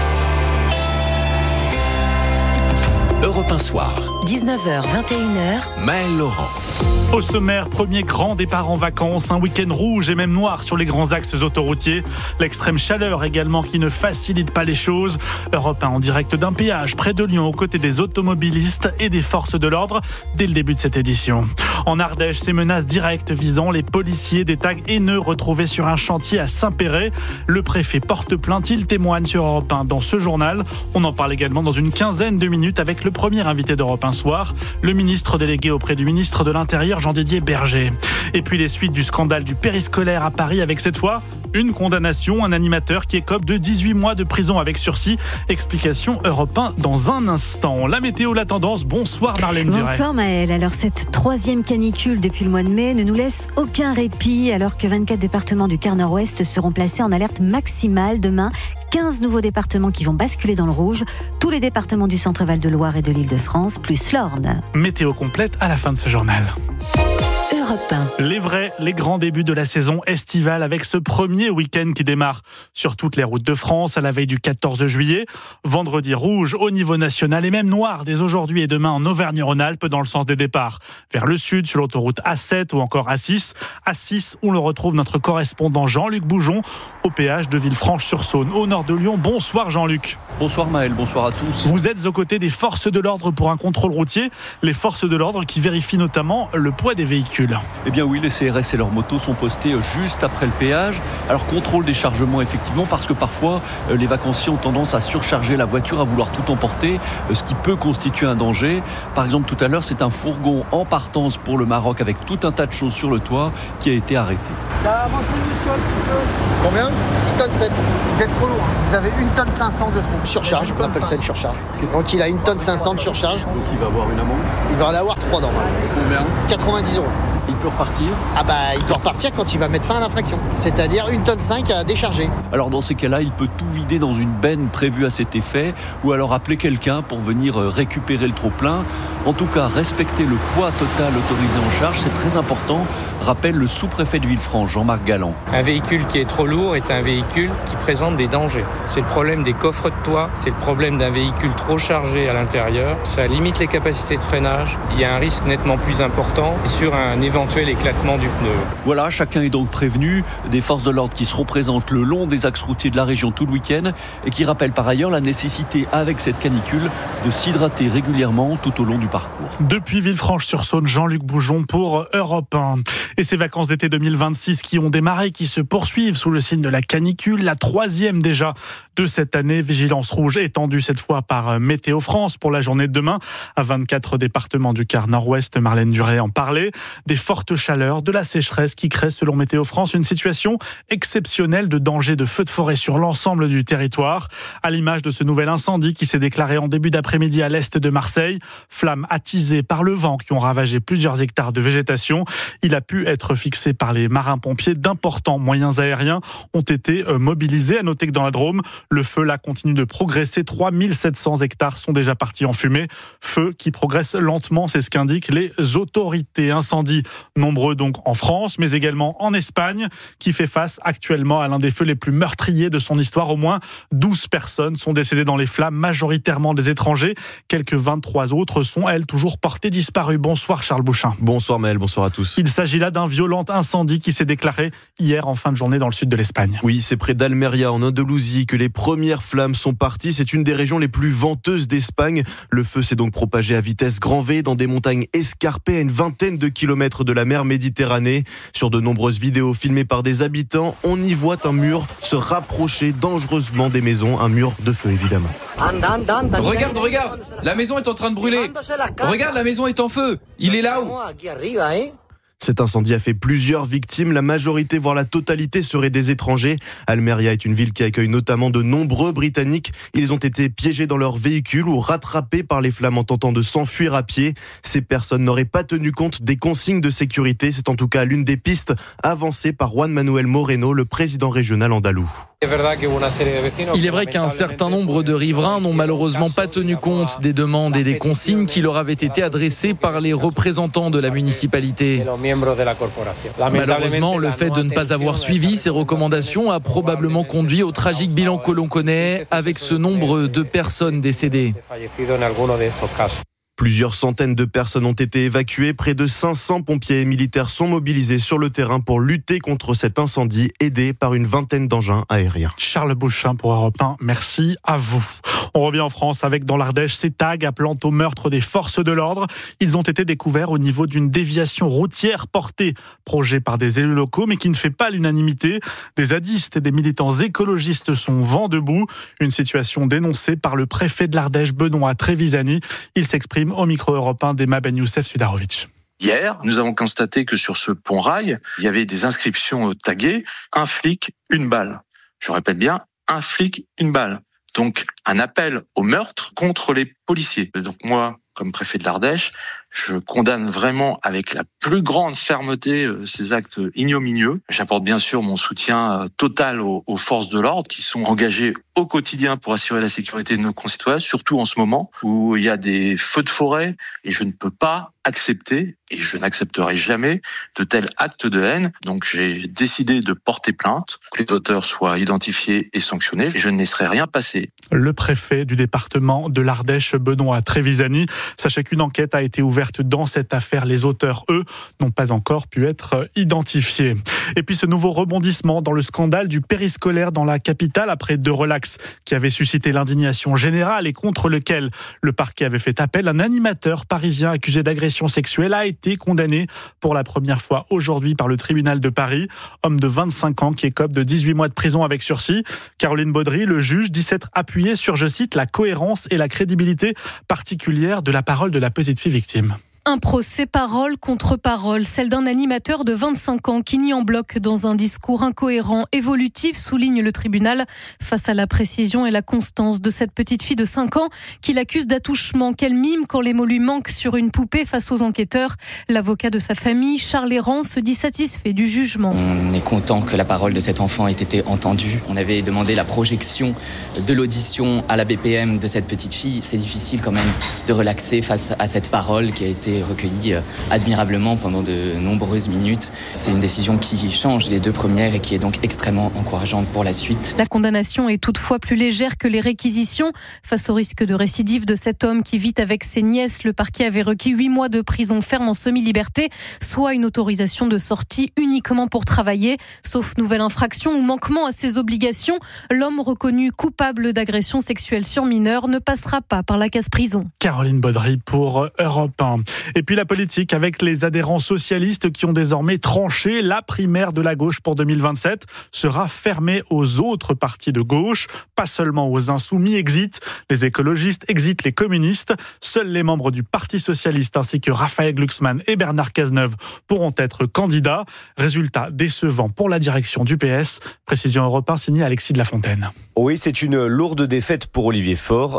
Europe 1 Soir. 19h, 21h. Maëlle Laurent. Au sommaire, premier grand départ en vacances, un week-end rouge et même noir sur les grands axes autoroutiers. L'extrême chaleur également qui ne facilite pas les choses. Europe 1 en direct d'un péage près de Lyon aux côtés des automobilistes et des forces de l'ordre dès le début de cette édition. En Ardèche, ces menaces directes visant les policiers, des tags haineux retrouvés sur un chantier à Saint-Péret. Le préfet porte plainte, il témoigne sur Europe 1 dans ce journal. On en parle également dans une quinzaine de minutes avec le premier invité d'Europe 1 Soir, le ministre délégué auprès du ministre de l'Intérieur Jean-Didier Berger. Et puis les suites du scandale du périscolaire à Paris avec cette fois une condamnation, un animateur qui écope de 18 mois de prison avec sursis. Explication Europe 1 dans un instant. La météo, la tendance. Bonsoir Marlène Duret. Bonsoir Maël. Alors cette troisième canicule depuis le mois de mai ne nous laisse aucun répit alors que 24 départements du quart nord-ouest seront placés en alerte maximale demain. 15 nouveaux départements qui vont basculer dans le rouge. Tous les départements du centre Val-de-Loire et de l'Île-de-France, plus l'Orne. Météo complète à la fin de ce journal. Les grands débuts de la saison estivale avec ce premier week-end qui démarre sur toutes les routes de France à la veille du 14 juillet. Vendredi rouge au niveau national et même noir dès aujourd'hui et demain en Auvergne-Rhône-Alpes dans le sens des départs vers le sud sur l'autoroute A7 ou encore A6. A6 où l'on retrouve notre correspondant Jean-Luc Boujon au péage de Villefranche-sur-Saône au nord de Lyon. Bonsoir Jean-Luc. Bonsoir Maël, bonsoir à tous. Vous êtes aux côtés des forces de l'ordre pour un contrôle routier. Les forces de l'ordre qui vérifient notamment le poids des véhicules. Eh bien oui, les CRS et leurs motos sont postés juste après le péage. Alors contrôle des chargements effectivement parce que parfois les vacanciers ont tendance à surcharger la voiture, à vouloir tout emporter, ce qui peut constituer un danger. Par exemple tout à l'heure c'est un fourgon en partance pour le Maroc avec tout un tas de choses sur le toit qui a été arrêté. Combien 6 tonnes 7. Vous êtes trop lourd. Vous avez 1 tonne 500 de trop. Surcharge, on appelle ça une surcharge. Donc il a 1 tonne 500 de surcharge. Donc il va avoir une amende. Il va en avoir 3 dans. Combien 90 €. Il peut repartir ? Ah bah il peut repartir quand il va mettre fin à l'infraction. C'est-à-dire 1 tonne 5 à décharger. Alors dans ces cas-là, il peut tout vider dans une benne prévue à cet effet ou alors appeler quelqu'un pour venir récupérer le trop-plein. En tout cas, respecter le poids total autorisé en charge, c'est très important, rappelle le sous-préfet de Villefranche, Jean-Marc Galland. Un véhicule qui est trop lourd est un véhicule qui présente des dangers. C'est le problème des coffres de toit, c'est le problème d'un véhicule trop chargé à l'intérieur. Ça limite les capacités de freinage. Il y a un risque nettement plus important sur un éventuel éclatement du pneu. Voilà, chacun est donc prévenu. Des forces de l'ordre qui seront présentes le long des axes routiers de la région tout le week-end et qui rappellent par ailleurs la nécessité, avec cette canicule, de s'hydrater régulièrement tout au long du parcours. Depuis Villefranche-sur-Saône, Jean-Luc Boujon pour Europe 1. Et ces vacances d'été 2026 qui ont démarré, qui se poursuivent sous le signe de la canicule, la troisième déjà de cette année. Vigilance rouge étendue cette fois par Météo France pour la journée de demain à 24 départements du quart nord-ouest. Marlène Duret en parlait. Des fortes chaleurs, de la sécheresse qui crée selon Météo France une situation exceptionnelle de danger de feux de forêt sur l'ensemble du territoire. À l'image de ce nouvel incendie qui s'est déclaré en début d'après-midi à l'est de Marseille. Flammes attisées par le vent qui ont ravagé plusieurs hectares de végétation. Il a pu être fixé par les marins-pompiers. D'importants moyens aériens ont été mobilisés. À noter que dans la Drôme, le feu là continue de progresser. 3700 hectares sont déjà partis en fumée. Feu qui progresse lentement, c'est ce qu'indiquent les autorités. Incendies nombreux donc en France, mais également en Espagne, qui fait face actuellement à l'un des feux les plus meurtriers de son histoire. Au moins 12 personnes sont décédées dans les flammes, majoritairement des étrangers. Quelques 23 autres sont, elles, toujours portées disparues. Bonsoir Charles Bouchin. Bonsoir Maël, bonsoir à tous. Il s'agit là d'un violent incendie qui s'est déclaré hier en fin de journée dans le sud de l'Espagne. Oui, c'est près d'Almeria, en Andalousie, que les premières flammes sont parties. C'est une des régions les plus venteuses d'Espagne. Le feu s'est donc propagé à vitesse grand V dans des montagnes escarpées à une vingtaine de kilomètres de la mer Méditerranée. Sur de nombreuses vidéos filmées par des habitants, on y voit un mur se rapprocher dangereusement des maisons. Un mur de feu, évidemment. Regarde, la maison est en train de brûler. Regarde, la maison est en feu. Il est là-haut. Cet incendie a fait plusieurs victimes. La majorité, voire la totalité, seraient des étrangers. Almeria est une ville qui accueille notamment de nombreux Britanniques. Ils ont été piégés dans leur véhicule ou rattrapés par les flammes en tentant de s'enfuir à pied. Ces personnes n'auraient pas tenu compte des consignes de sécurité. C'est en tout cas l'une des pistes avancées par Juan Manuel Moreno, le président régional andalou. Il est vrai qu'un certain nombre de riverains n'ont malheureusement pas tenu compte des demandes et des consignes qui leur avaient été adressées par les représentants de la municipalité. Malheureusement, le fait de ne pas avoir suivi ces recommandations a probablement conduit au tragique bilan que l'on connaît, avec ce nombre de personnes décédées. Plusieurs centaines de personnes ont été évacuées. Près de 500 pompiers et militaires sont mobilisés sur le terrain pour lutter contre cet incendie, aidés par une vingtaine d'engins aériens. Charles Bouchin pour Europe 1, merci à vous. On revient en France avec dans l'Ardèche ces tags appelant au meurtre des forces de l'ordre. Ils ont été découverts au niveau d'une déviation routière portée, projet par des élus locaux, mais qui ne fait pas l'unanimité. Des zadistes et des militants écologistes sont vent debout. Une situation dénoncée par le préfet de l'Ardèche, Benoît Trevisani. Il s'exprime au micro européen d'Emma Ben Youssef Sudarovic. Hier, nous avons constaté que sur ce pont-rail, il y avait des inscriptions taguées « Un flic, une balle ». Je répète bien, un flic, une balle. Donc, un appel au meurtre contre les policiers. Donc moi, comme préfet de l'Ardèche, je condamne vraiment avec la plus grande fermeté ces actes ignominieux. J'apporte bien sûr mon soutien total aux forces de l'ordre qui sont engagées au quotidien pour assurer la sécurité de nos concitoyens, surtout en ce moment où il y a des feux de forêt et je ne peux pas accepter et je n'accepterai jamais de tels actes de haine. Donc j'ai décidé de porter plainte, que les auteurs soient identifiés et sanctionnés et je ne laisserai rien passer. Le préfet du département de l'Ardèche, Benoît Trevisani. Sachez qu'une enquête a été ouverte dans cette affaire. Les auteurs, eux, n'ont pas encore pu être identifiés. Et puis ce nouveau rebondissement dans le scandale du périscolaire dans la capitale après 2 relax qui avaient suscité l'indignation générale et contre lequel le parquet avait fait appel. Un animateur parisien accusé d'agression sexuelle a été condamné pour la première fois aujourd'hui par le tribunal de Paris. Homme de 25 ans qui écope de 18 mois de prison avec sursis. Caroline Baudry, le juge, dit s'être appuyé sur, je cite, la cohérence et la crédibilité particulière de la parole de la petite fille victime. Un procès parole contre parole, celle d'un animateur de 25 ans qui nie en bloc dans un discours incohérent, évolutif, souligne le tribunal, face à la précision et la constance de cette petite fille de 5 ans qui l'accuse d'attouchement, qu'elle mime quand les mots lui manquent sur une poupée face aux enquêteurs. L'avocat de sa famille, Charles Errand, se dit satisfait du jugement. On est content que la parole de cet enfant ait été entendue. On avait demandé la projection de l'audition à la BPM de cette petite fille. C'est difficile quand même de relaxer face à cette parole qui a été recueilli admirablement pendant de nombreuses minutes. C'est une décision qui change les 2 premières et qui est donc extrêmement encourageante pour la suite. La condamnation est toutefois plus légère que les réquisitions. Face au risque de récidive de cet homme qui vit avec ses nièces, le parquet avait requis 8 mois de prison ferme en semi-liberté, soit une autorisation de sortie uniquement pour travailler. Sauf nouvelle infraction ou manquement à ses obligations, l'homme reconnu coupable d'agression sexuelle sur mineur ne passera pas par la case-prison. Caroline Baudry pour Europe 1. Et puis la politique avec les adhérents socialistes qui ont désormais tranché. La primaire de la gauche pour 2027 sera fermée aux autres partis de gauche, pas seulement aux insoumis. Exit les écologistes, exit les communistes. Seuls les membres du Parti socialiste ainsi que Raphaël Glucksmann et Bernard Cazeneuve pourront être candidats. Résultat décevant pour la direction du PS. Précision Europe 1 signée Alexis de la Fontaine. Oui, c'est une lourde défaite pour Olivier Faure,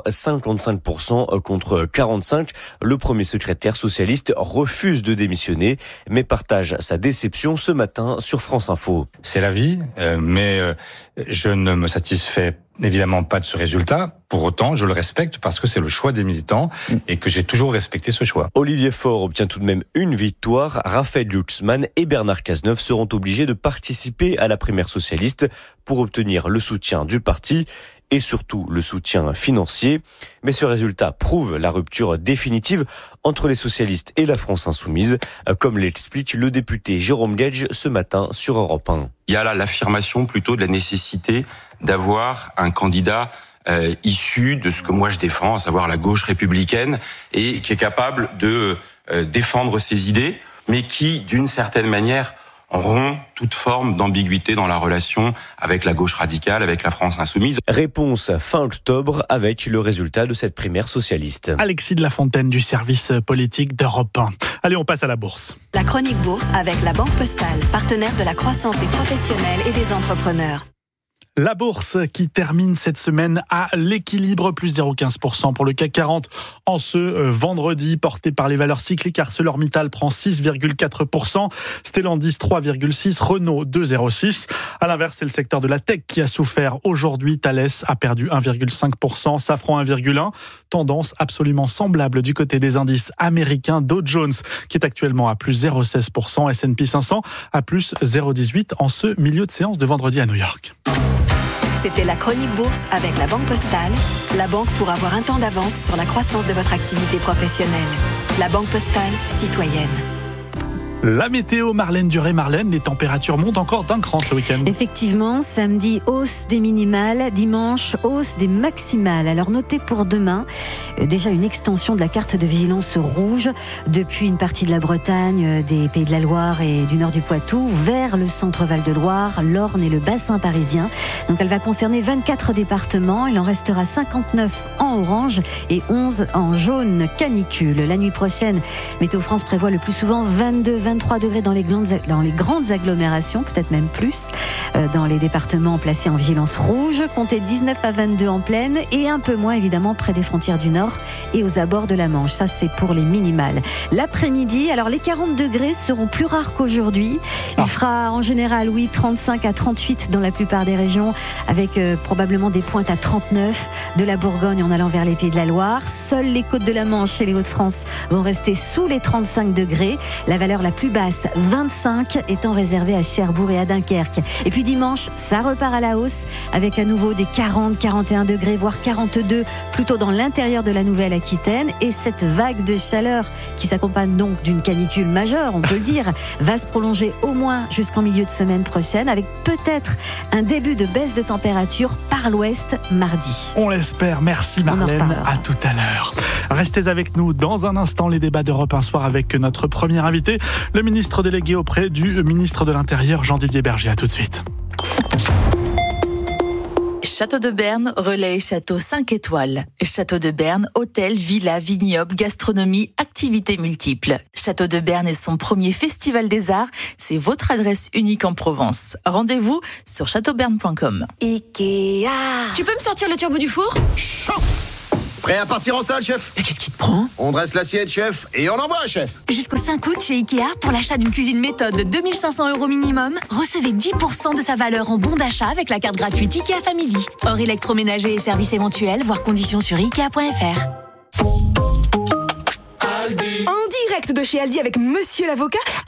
55% contre 45%. Le premier secrétaire socialiste refuse de démissionner, mais partage sa déception ce matin sur France Info. C'est la vie, mais je ne me satisfais évidemment pas de ce résultat. Pour autant, je le respecte parce que c'est le choix des militants et que j'ai toujours respecté ce choix. Olivier Faure obtient tout de même une victoire. Raphaël Glucksmann et Bernard Cazeneuve seront obligés de participer à la primaire socialiste pour obtenir le soutien du parti et surtout le soutien financier. Mais ce résultat prouve la rupture définitive entre les socialistes et la France insoumise, comme l'explique le député Jérôme Gage ce matin sur Europe 1. Il y a là l'affirmation plutôt de la nécessité d'avoir un candidat issu de ce que moi je défends, à savoir la gauche républicaine, et qui est capable de défendre ses idées, mais qui, d'une certaine manière, rompt toute forme d'ambiguïté dans la relation avec la gauche radicale, avec la France insoumise. Réponse fin octobre avec le résultat de cette primaire socialiste. Alexis de la Fontaine du service politique d'Europe 1. Allez, on passe à la bourse. La chronique bourse avec la Banque Postale, partenaire de la croissance des professionnels et des entrepreneurs. La bourse qui termine cette semaine à l'équilibre, plus 0,15% pour le CAC 40 en ce vendredi, porté par les valeurs cycliques. ArcelorMittal prend 6,4%, Stellantis 3,6%, Renault 2,06%. À l'inverse, c'est le secteur de la tech qui a souffert aujourd'hui. Thales a perdu 1,5%, Safran 1,1%. Tendance absolument semblable du côté des indices américains. Dow Jones qui est actuellement à plus 0,16%, S&P 500 à plus 0,18% en ce milieu de séance de vendredi à New York. C'était la chronique bourse avec la Banque Postale, la banque pour avoir un temps d'avance sur la croissance de votre activité professionnelle. La Banque Postale, citoyenne. La météo, Marlène Duré. Marlène, les températures montent encore d'un cran ce week-end. Effectivement, samedi, hausse des minimales, dimanche, hausse des maximales. Alors notez pour demain, déjà une extension de la carte de vigilance rouge depuis une partie de la Bretagne, des Pays de la Loire et du nord du Poitou, vers le centre Val-de-Loire, l'Orne et le bassin parisien. Donc elle va concerner 24 départements, il en restera 59 en orange et 11 en jaune canicule. La nuit prochaine, Météo France prévoit le plus souvent 23 degrés dans les grandes agglomérations, peut-être même plus, dans les départements placés en vigilance rouge. Comptez 19 à 22 en plaine et un peu moins évidemment près des frontières du Nord et aux abords de la Manche. Ça, c'est pour les minimales. L'après-midi, alors les 40 degrés seront plus rares qu'aujourd'hui. Il fera en général, 35 à 38 dans la plupart des régions, avec probablement des pointes à 39 de la Bourgogne en allant vers les Pays de la Loire. Seules les côtes de la Manche et les Hauts-de-France vont rester sous les 35 degrés. La valeur la plus basse, 25, étant réservée à Cherbourg et à Dunkerque. Et puis dimanche, ça repart à la hausse avec à nouveau des 40, 41 degrés, voire 42 plutôt dans l'intérieur de la Nouvelle-Aquitaine. Et cette vague de chaleur qui s'accompagne donc d'une canicule majeure, on peut le dire, va se prolonger au moins jusqu'en milieu de semaine prochaine avec peut-être un début de baisse de température par l'ouest mardi. On l'espère. Merci Marlène. À tout à l'heure. Restez avec nous dans un instant, les débats d'Europe 1 Soir avec notre premier invité, le ministre délégué auprès du ministre de l'Intérieur, Jean-Didier Berger. À tout de suite. Château de Berne, relais château 5 étoiles. Château de Berne, hôtel, villa, vignoble, gastronomie, activités multiples. Château de Berne est son premier festival des arts. C'est votre adresse unique en Provence. Rendez-vous sur châteauberne.com. Ikea. Tu peux me sortir le turbo du four ? Chaud. Prêt à partir en salle, chef ? Mais qu'est-ce qui te prend ? On dresse l'assiette, chef, et on envoie, chef. Jusqu'au 5 août chez Ikea, pour l'achat d'une cuisine méthode de 2 500 € minimum, recevez 10% de sa valeur en bon d'achat avec la carte gratuite Ikea Family. Hors électroménager et services éventuels, voir conditions sur Ikea.fr. En direct de chez Aldi avec Monsieur l'avocat,